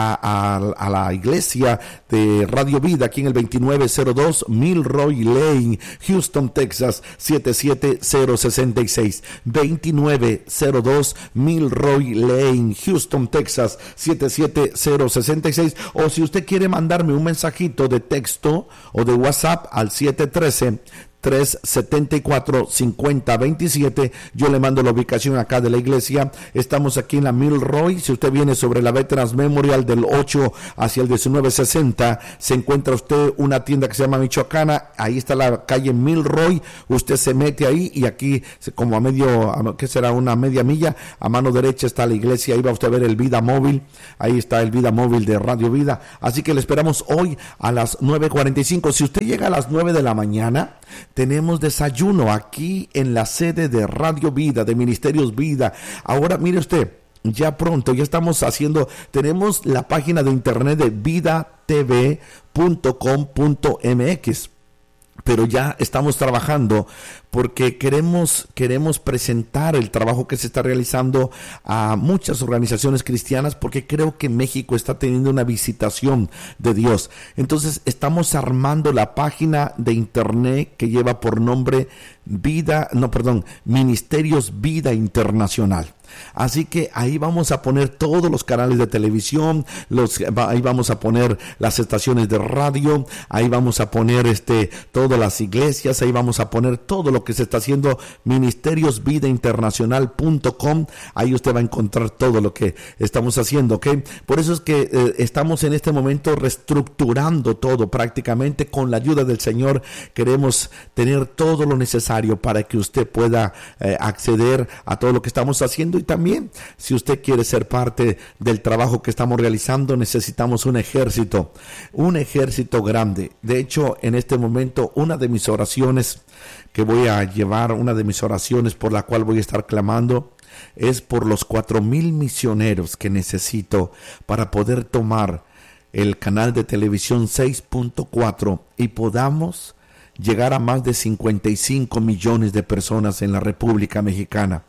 a, a, a la iglesia de Radio Vida, aquí en el veintinueve cero dos Milroy Lane, Houston, Texas, siete siete cero seis seis. veintinueve cero dos Milroy Lane, Houston, Texas, siete siete cero seis seis. O si usted quiere mandarme un mensajito de texto o de WhatsApp al siete uno tres, tres siete cuatro, cinco cero dos siete. Yo le mando la ubicación acá de la iglesia. Estamos aquí en la Milroy. Si usted viene sobre la Veterans Memorial del ocho hacia el diecinueve sesenta, se encuentra usted una tienda que se llama Michoacana. Ahí está la calle Milroy. Usted se mete ahí y aquí, como a medio, ¿qué será? Una media milla, a mano derecha está la iglesia. Ahí va usted a ver el Vida Móvil. Ahí está el Vida Móvil de Radio Vida. Así que le esperamos hoy a las nueve cuarenta y cinco. Si usted llega a las nueve de la mañana, tenemos desayuno aquí en la sede de Radio Vida, de Ministerios Vida. Ahora, mire usted, ya pronto, ya estamos haciendo, tenemos la página de internet de vida t v punto com punto m x. Pero ya estamos trabajando porque queremos, queremos presentar el trabajo que se está realizando a muchas organizaciones cristianas, porque creo que México está teniendo una visitación de Dios. Entonces estamos armando la página de internet que lleva por nombre Vida, no, perdón, Ministerios Vida Internacional. Así que ahí vamos a poner todos los canales de televisión, los, ahí vamos a poner las estaciones de radio, ahí vamos a poner este, todas las iglesias, ahí vamos a poner todo lo que se está haciendo, ministerios vida internacional punto com. Ahí usted va a encontrar todo lo que estamos haciendo, ¿ok? Por eso es que eh, estamos en este momento reestructurando todo prácticamente. Con la ayuda del Señor queremos tener todo lo necesario para que usted pueda eh, acceder a todo lo que estamos haciendo. Y también, si usted quiere ser parte del trabajo que estamos realizando, necesitamos un ejército, un ejército grande. De hecho, en este momento, una de mis oraciones que voy a llevar, una de mis oraciones por la cual voy a estar clamando, es por los cuatro mil misioneros que necesito para poder tomar el canal de televisión seis punto cuatro y podamos llegar a más de cincuenta y cinco millones de personas en la República Mexicana.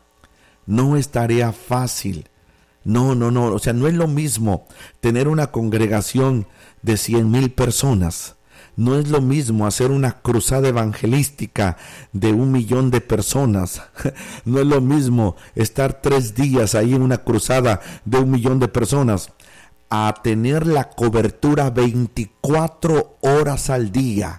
No es tarea fácil. No, no, no. O sea, no es lo mismo tener una congregación de cien mil personas. No es lo mismo hacer una cruzada evangelística de un millón de personas. No es lo mismo estar tres días ahí en una cruzada de un millón de personas a tener la cobertura veinticuatro horas al día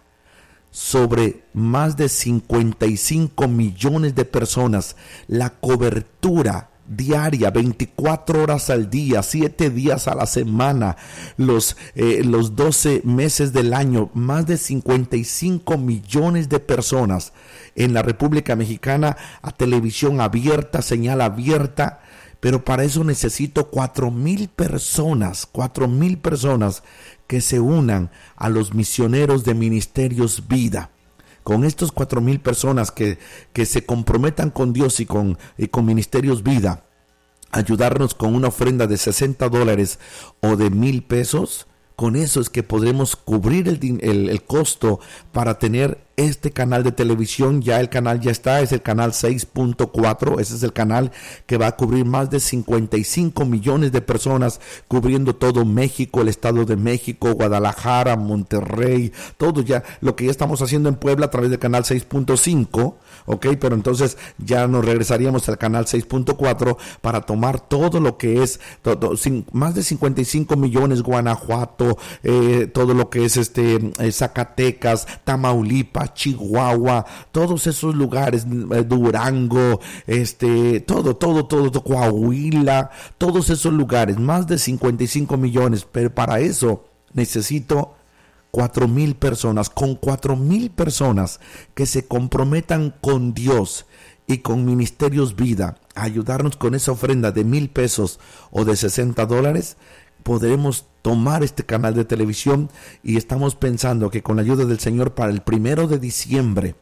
sobre más de cincuenta y cinco millones de personas, la cobertura diaria, veinticuatro horas al día, siete días a la semana, los, eh, los doce meses del año, más de cincuenta y cinco millones de personas en la República Mexicana, a televisión abierta, señal abierta. Pero para eso necesito cuatro mil personas, cuatro mil personas que se unan a los misioneros de Ministerios Vida. Con estos cuatro mil personas que, que se comprometan con Dios y con, y con Ministerios Vida, ayudarnos con una ofrenda de sesenta dólares o de mil pesos, con eso es que podremos cubrir el, el, el costo para tener este canal de televisión. Ya el canal ya está, es el canal seis punto cuatro, ese es el canal que va a cubrir más de cincuenta y cinco millones de personas, cubriendo todo México, el Estado de México, Guadalajara, Monterrey, todo ya, lo que ya estamos haciendo en Puebla a través del canal seis punto cinco, ok, pero entonces ya nos regresaríamos al canal seis punto cuatro para tomar todo lo que es, todo, sin, más de cincuenta y cinco millones, Guanajuato, eh, todo lo que es este eh, Zacatecas, Tamaulipas, Chihuahua, todos esos lugares, Durango, este, todo, todo, todo, todo, Coahuila, todos esos lugares, más de cincuenta y cinco millones, pero para eso necesito cuatro mil personas. Con cuatro mil personas que se comprometan con Dios y con Ministerios Vida a ayudarnos con esa ofrenda de mil pesos o de sesenta dólares, podremos tomar este canal de televisión, y estamos pensando que con la ayuda del Señor para el primero de diciembre,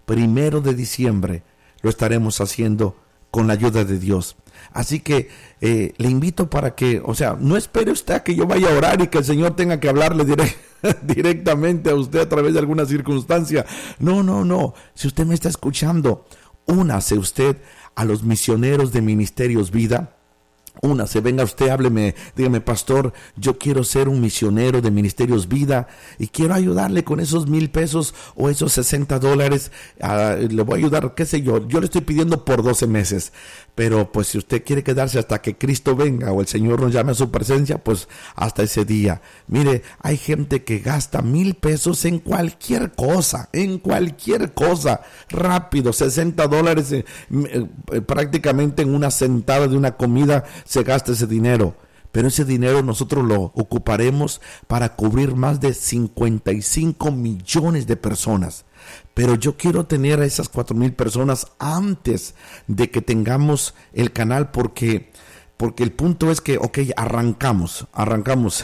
primero de diciembre lo estaremos haciendo con la ayuda de Dios. Así que eh, le invito para que, o sea, no espere usted a que yo vaya a orar y que el Señor tenga que hablarle direct, directamente a usted a través de alguna circunstancia. No, no, no. Si usted me está escuchando, únase usted a los misioneros de Ministerios Vida. Únase, venga usted, hábleme, dígame, pastor, yo quiero ser un misionero de Ministerios Vida y quiero ayudarle con esos mil pesos o esos sesenta dólares, uh, le voy a ayudar, qué sé yo, yo le estoy pidiendo por doce meses, pero pues si usted quiere quedarse hasta que Cristo venga o el Señor nos llame a su presencia, pues hasta ese día. Mire, hay gente que gasta mil pesos en cualquier cosa, en cualquier cosa, rápido, sesenta dólares eh, eh, prácticamente en una sentada de una comida se gasta ese dinero, pero ese dinero nosotros lo ocuparemos para cubrir más de cincuenta y cinco millones de personas. Pero yo quiero tener a esas cuatro mil personas antes de que tengamos el canal, porque, porque el punto es que, ok, arrancamos, arrancamos.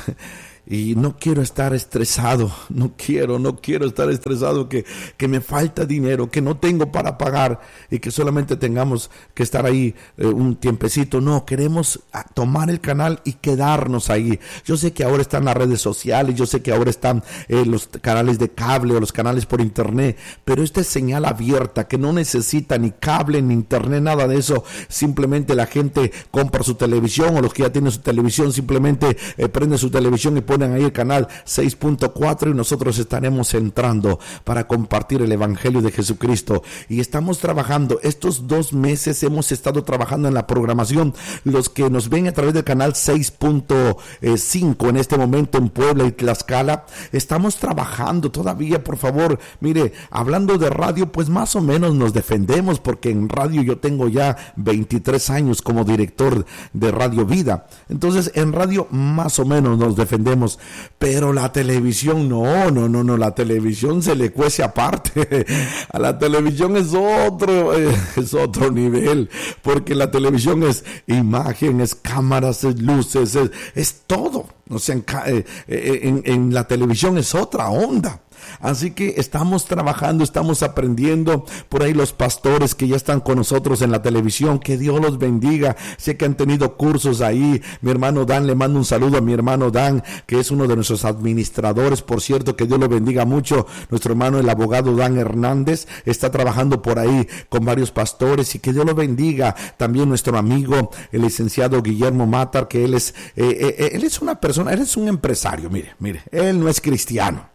Y no quiero estar estresado, no quiero, no quiero estar estresado que, que me falta dinero, que no tengo para pagar y que solamente tengamos que estar ahí eh, un tiempecito. No, queremos tomar el canal y quedarnos ahí. Yo sé que ahora están las redes sociales, yo sé que ahora están eh, los canales de cable o los canales por internet, pero esta es señal abierta que no necesita ni cable ni internet, nada de eso. Simplemente la gente compra su televisión, o los que ya tienen su televisión simplemente eh, prenden su televisión y ponen ahí el canal seis punto cuatro y nosotros estaremos entrando para compartir el Evangelio de Jesucristo. Y estamos trabajando, estos dos meses hemos estado trabajando en la programación. Los que nos ven a través del canal seis punto cinco en este momento en Puebla y Tlaxcala, estamos trabajando todavía, por favor. Mire, hablando de radio, pues más o menos nos defendemos, porque en radio yo tengo ya veintitrés años como director de Radio Vida. Entonces en radio más o menos nos defendemos. Pero la televisión no, no, no, no, la televisión se le cuece aparte. A la televisión es otro, eh, es otro nivel, porque la televisión es imagen, es cámaras, es luces, es, es todo. O sea, en, eh, en, en la televisión es otra onda. Así que estamos trabajando, estamos aprendiendo. Por ahí los pastores que ya están con nosotros en la televisión, que Dios los bendiga. Sé que han tenido cursos ahí. Mi hermano Dan, le mando un saludo a mi hermano Dan, que es uno de nuestros administradores, por cierto, que Dios lo bendiga mucho. Nuestro hermano, el abogado Dan Hernández, está trabajando por ahí con varios pastores, y que Dios lo bendiga. También nuestro amigo, el licenciado Guillermo Matar, que él es, eh, eh, él es una persona, él es un empresario. Mire, mire, él no es cristiano.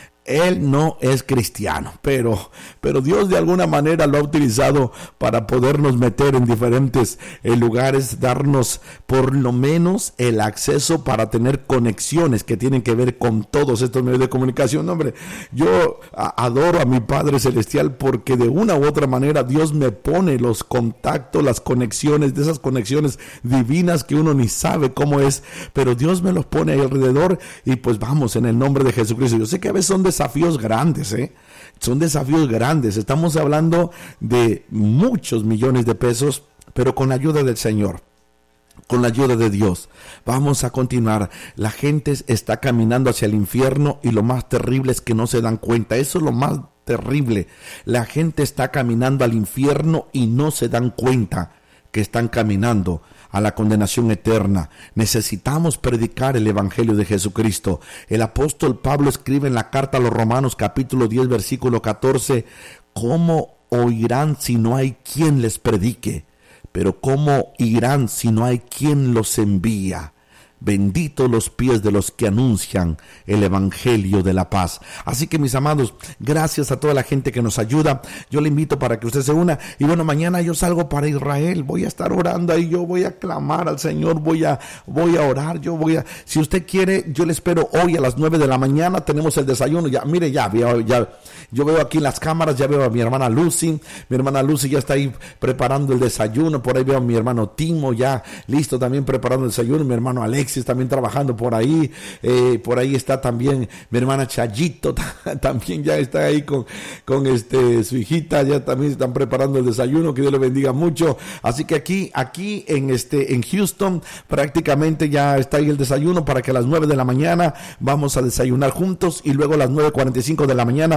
Él no es cristiano, pero, pero Dios de alguna manera lo ha utilizado para podernos meter en diferentes eh, lugares, darnos por lo menos el acceso para tener conexiones que tienen que ver con todos estos medios de comunicación. Hombre, yo a, adoro a mi Padre Celestial, porque de una u otra manera Dios me pone los contactos, las conexiones, de esas conexiones divinas que uno ni sabe cómo es, pero Dios me los pone ahí alrededor, y pues vamos, en el nombre de Jesucristo. Yo sé que a veces son de desafíos grandes, ¿eh? Son desafíos grandes. Estamos hablando de muchos millones de pesos, pero con la ayuda del Señor, con la ayuda de Dios, vamos a continuar. La gente está caminando hacia el infierno, y lo más terrible es que no se dan cuenta. Eso es lo más terrible. La gente está caminando al infierno y no se dan cuenta que están caminando a la condenación eterna. Necesitamos predicar el Evangelio de Jesucristo. El apóstol Pablo escribe en la carta a los Romanos, capítulo diez, versículo catorce, ¿cómo oirán si no hay quien les predique? Pero ¿cómo irán si no hay quien los envía? Benditos los pies de los que anuncian el Evangelio de la paz. Así que, mis amados, gracias a toda la gente que nos ayuda. Yo le invito para que usted se una. Y bueno, mañana yo salgo para Israel. Voy a estar orando ahí. Yo voy a clamar al Señor. Voy a, voy a orar. Yo voy a, si usted quiere, yo le espero hoy a las nueve de la mañana. Tenemos el desayuno. Ya, mire, ya, ya, ya. Yo veo aquí en las cámaras, ya veo a mi hermana Lucy. Mi hermana Lucy ya está ahí preparando el desayuno. Por ahí veo a mi hermano Timo ya listo también preparando el desayuno. Mi hermano Alexis también trabajando por ahí, eh, por ahí está también mi hermana Chayito, también ya está ahí con, con este, su hijita, ya también están preparando el desayuno. Que Dios le bendiga mucho. Así que aquí, aquí en este, en Houston, prácticamente ya está ahí el desayuno, para que a las nueve de la mañana vamos a desayunar juntos, y luego a las nueve cuarenta y cinco de la mañana entramos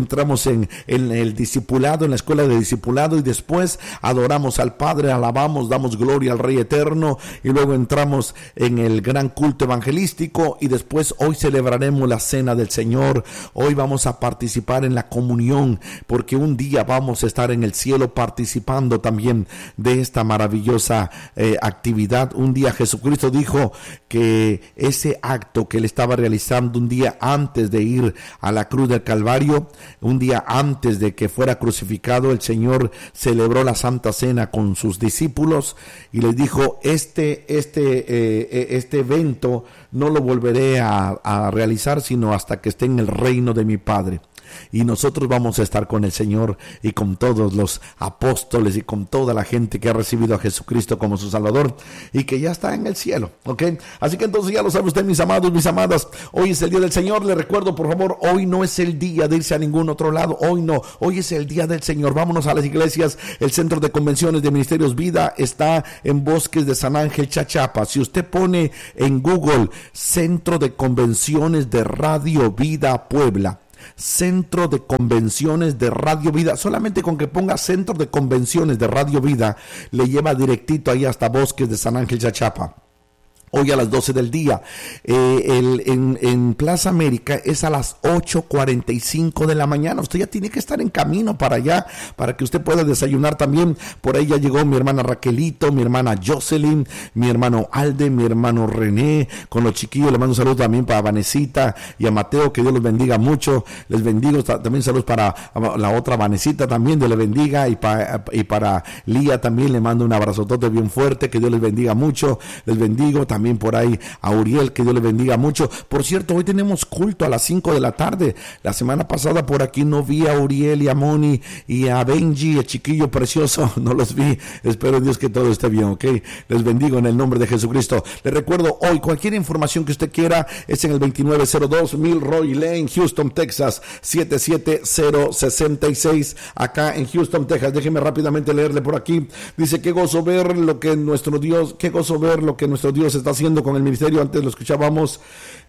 entramos en, en el discipulado, en la escuela de discipulado, y después adoramos al Padre, alabamos, damos gloria al Rey Eterno, y luego entramos en el gran culto evangelístico, y después hoy celebraremos la cena del Señor. Hoy vamos a participar en la comunión, porque un día vamos a estar en el cielo participando también de esta maravillosa eh, actividad. Un día Jesucristo dijo que ese acto que él estaba realizando un día antes de ir a la cruz del Calvario, un día antes de que fuera crucificado, el Señor celebró la Santa Cena con sus discípulos y les dijo: este, este, eh, este evento no lo volveré a, a realizar sino hasta que esté en el reino de mi Padre. Y nosotros vamos a estar con el Señor y con todos los apóstoles y con toda la gente que ha recibido a Jesucristo como su Salvador y que ya está en el cielo, ¿ok? Así que entonces ya lo sabe usted, mis amados, mis amadas, hoy es el día del Señor. Le recuerdo, por favor, hoy no es el día de irse a ningún otro lado, hoy no, hoy es el día del Señor. Vámonos a las iglesias. El Centro de Convenciones de Ministerios Vida está en Bosques de San Ángel, Chachapa. Si usted pone en Google Centro de Convenciones de Radio Vida Puebla, Centro de Convenciones de Radio Vida, solamente con que ponga Centro de Convenciones de Radio Vida, le lleva directito ahí hasta Bosques de San Ángel, Chachapa. Hoy a las doce del día, eh, el, en, en Plaza América es a las ocho cuarenta y cinco de la mañana. Usted ya tiene que estar en camino para allá, para que usted pueda desayunar también. Por ahí ya llegó mi hermana Raquelito, mi hermana Jocelyn, mi hermano Alde, mi hermano René, con los chiquillos. Le mando un saludo también para Vanesita y a Mateo, que Dios los bendiga mucho. Les bendigo, también saludos para la otra Vanesita también, Dios les bendiga, y, pa, y para Lía también le mando un abrazotote bien fuerte, que Dios les bendiga mucho. Les bendigo también. También por ahí a Uriel, que Dios le bendiga mucho. Por cierto, hoy tenemos culto a las cinco de la tarde. La semana pasada por aquí no vi a Uriel y a Moni y a Benji, el chiquillo precioso, no los vi. Espero Dios que todo esté bien, ¿ok? Les bendigo en el nombre de Jesucristo. Les recuerdo, hoy cualquier información que usted quiera es en el veintinueve cero dos Milroy Lane, Houston, Texas, siete siete cero seis seis, acá en Houston, Texas. Déjeme rápidamente leerle por aquí. Dice: qué gozo ver lo que nuestro Dios, qué gozo ver lo que nuestro Dios está haciendo con el ministerio. Antes lo escuchábamos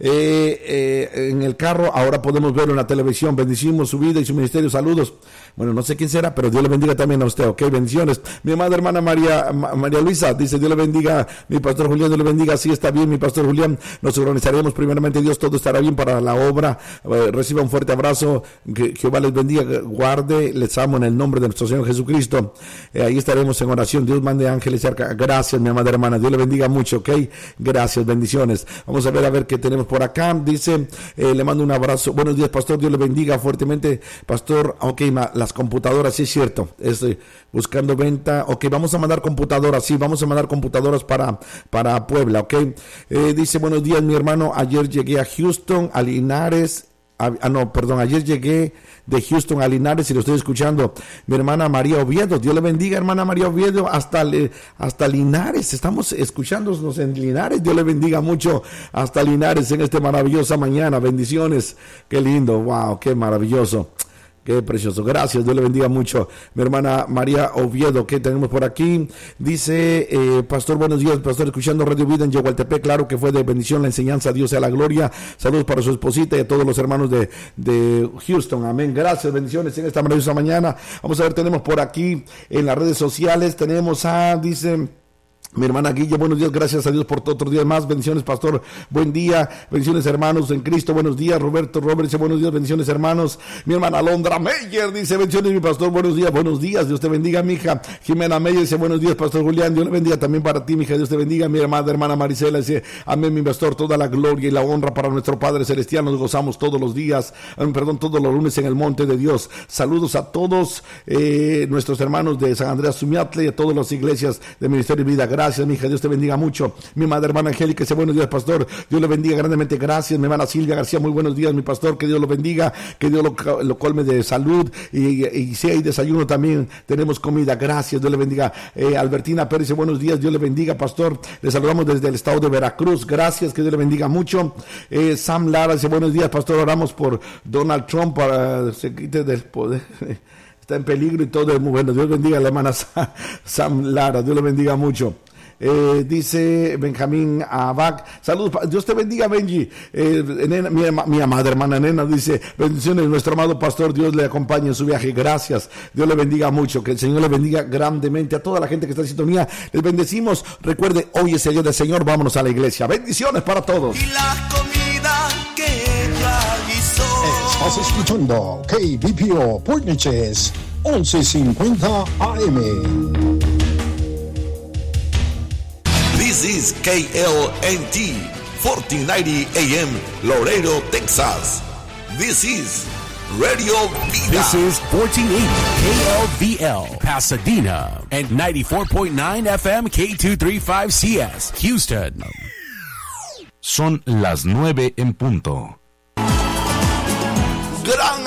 eh, eh, en el carro, ahora podemos verlo en la televisión. Bendecimos su vida y su ministerio. Saludos. Bueno, no sé quién será, pero Dios le bendiga también a usted, ok, bendiciones. Mi amada hermana María, María Luisa dice: Dios le bendiga, mi pastor Julián, Dios le bendiga. Sí, está bien, mi pastor Julián. Nos organizaremos primeramente, Dios, todo estará bien para la obra. Eh, reciba un fuerte abrazo, que Jehová les bendiga, guarde, les amo en el nombre de nuestro Señor Jesucristo. Eh, ahí estaremos en oración. Dios mande ángeles cerca. Gracias, mi amada hermana, Dios le bendiga mucho, ok. Gracias, bendiciones. Vamos a ver a ver qué tenemos por acá. Dice, eh, le mando un abrazo. Buenos días, pastor, Dios le bendiga fuertemente, pastor. Ok, ma, las computadoras, sí es cierto. Estoy buscando venta. Ok, vamos a mandar computadoras, sí, vamos a mandar computadoras para, para Puebla, ok. Eh, dice, buenos días, mi hermano. Ayer llegué a Houston, a Linares. A, ah, no, perdón, ayer llegué de Houston a Linares y lo estoy escuchando. Mi hermana María Oviedo, Dios le bendiga, hermana María Oviedo, hasta, hasta Linares, estamos escuchándonos en Linares. Dios le bendiga mucho hasta Linares en esta maravillosa mañana. Bendiciones, qué lindo, wow, qué maravilloso. Qué precioso, gracias, Dios le bendiga mucho. Mi hermana María Oviedo, ¿qué tenemos por aquí? Dice, eh, pastor, buenos días, pastor, escuchando Radio Vida en Yehualtepec, claro que fue de bendición la enseñanza, Dios sea la gloria. Saludos para su esposita y a todos los hermanos de, de Houston, amén. Gracias, bendiciones en esta maravillosa mañana. Vamos a ver, tenemos por aquí en las redes sociales, tenemos a, dice... mi hermana Guilla, buenos días, gracias a Dios por otro día más. Bendiciones, pastor, buen día. Bendiciones, hermanos en Cristo, buenos días. Roberto Robert dice, buenos días, bendiciones, hermanos. Mi hermana Alondra Meyer dice, bendiciones, mi pastor, buenos días, buenos días. Dios te bendiga, mi hija. Jimena Meyer dice, buenos días, pastor Julián. Dios le bendiga también para ti, mi hija. Dios te bendiga. Mi hermana, hermana Marisela dice, amén, mi pastor, toda la gloria y la honra para nuestro Padre Celestial. Nos gozamos todos los días, perdón, todos los lunes en el monte de Dios. Saludos a todos eh, nuestros hermanos de San Andrés Sumiatle y a todas las iglesias de Ministerio de Vida. Gracias, mi hija, Dios te bendiga mucho. Mi madre hermana Angélica dice, buenos días, pastor, Dios le bendiga grandemente, gracias. Mi hermana Silvia García, muy buenos días, mi pastor, que Dios lo bendiga, que Dios lo, lo colme de salud, y, y si hay desayuno también tenemos comida, gracias, Dios le bendiga. eh, Albertina Pérez dice, buenos días, Dios le bendiga, pastor, le saludamos desde el estado de Veracruz, gracias, que Dios le bendiga mucho. eh, Sam Lara dice, buenos días, pastor, oramos por Donald Trump para que se quite del poder. Está en peligro y todo es muy bueno. Dios bendiga a la hermana Sam Lara, Dios le bendiga mucho. Eh, dice Benjamín Abac, saludos, Dios te bendiga, Benji. Eh, nena, mi, mi amada hermana Nena dice, bendiciones, nuestro amado pastor, Dios le acompañe en su viaje, gracias, Dios le bendiga mucho, que el Señor le bendiga grandemente a toda la gente que está en sintonía, les bendecimos. Recuerde, hoy es el día del Señor, vámonos a la iglesia, bendiciones para todos. Y la comida que realizó. Estás escuchando K B P O Port Neches once cincuenta A M. This is K L N T fourteen ninety A M Laredo, Texas. This is Radio Vida. This is fourteen eighty K L V L Pasadena and ninety-four point nine F M K two thirty-five C S Houston. Son las nueve en punto. Gran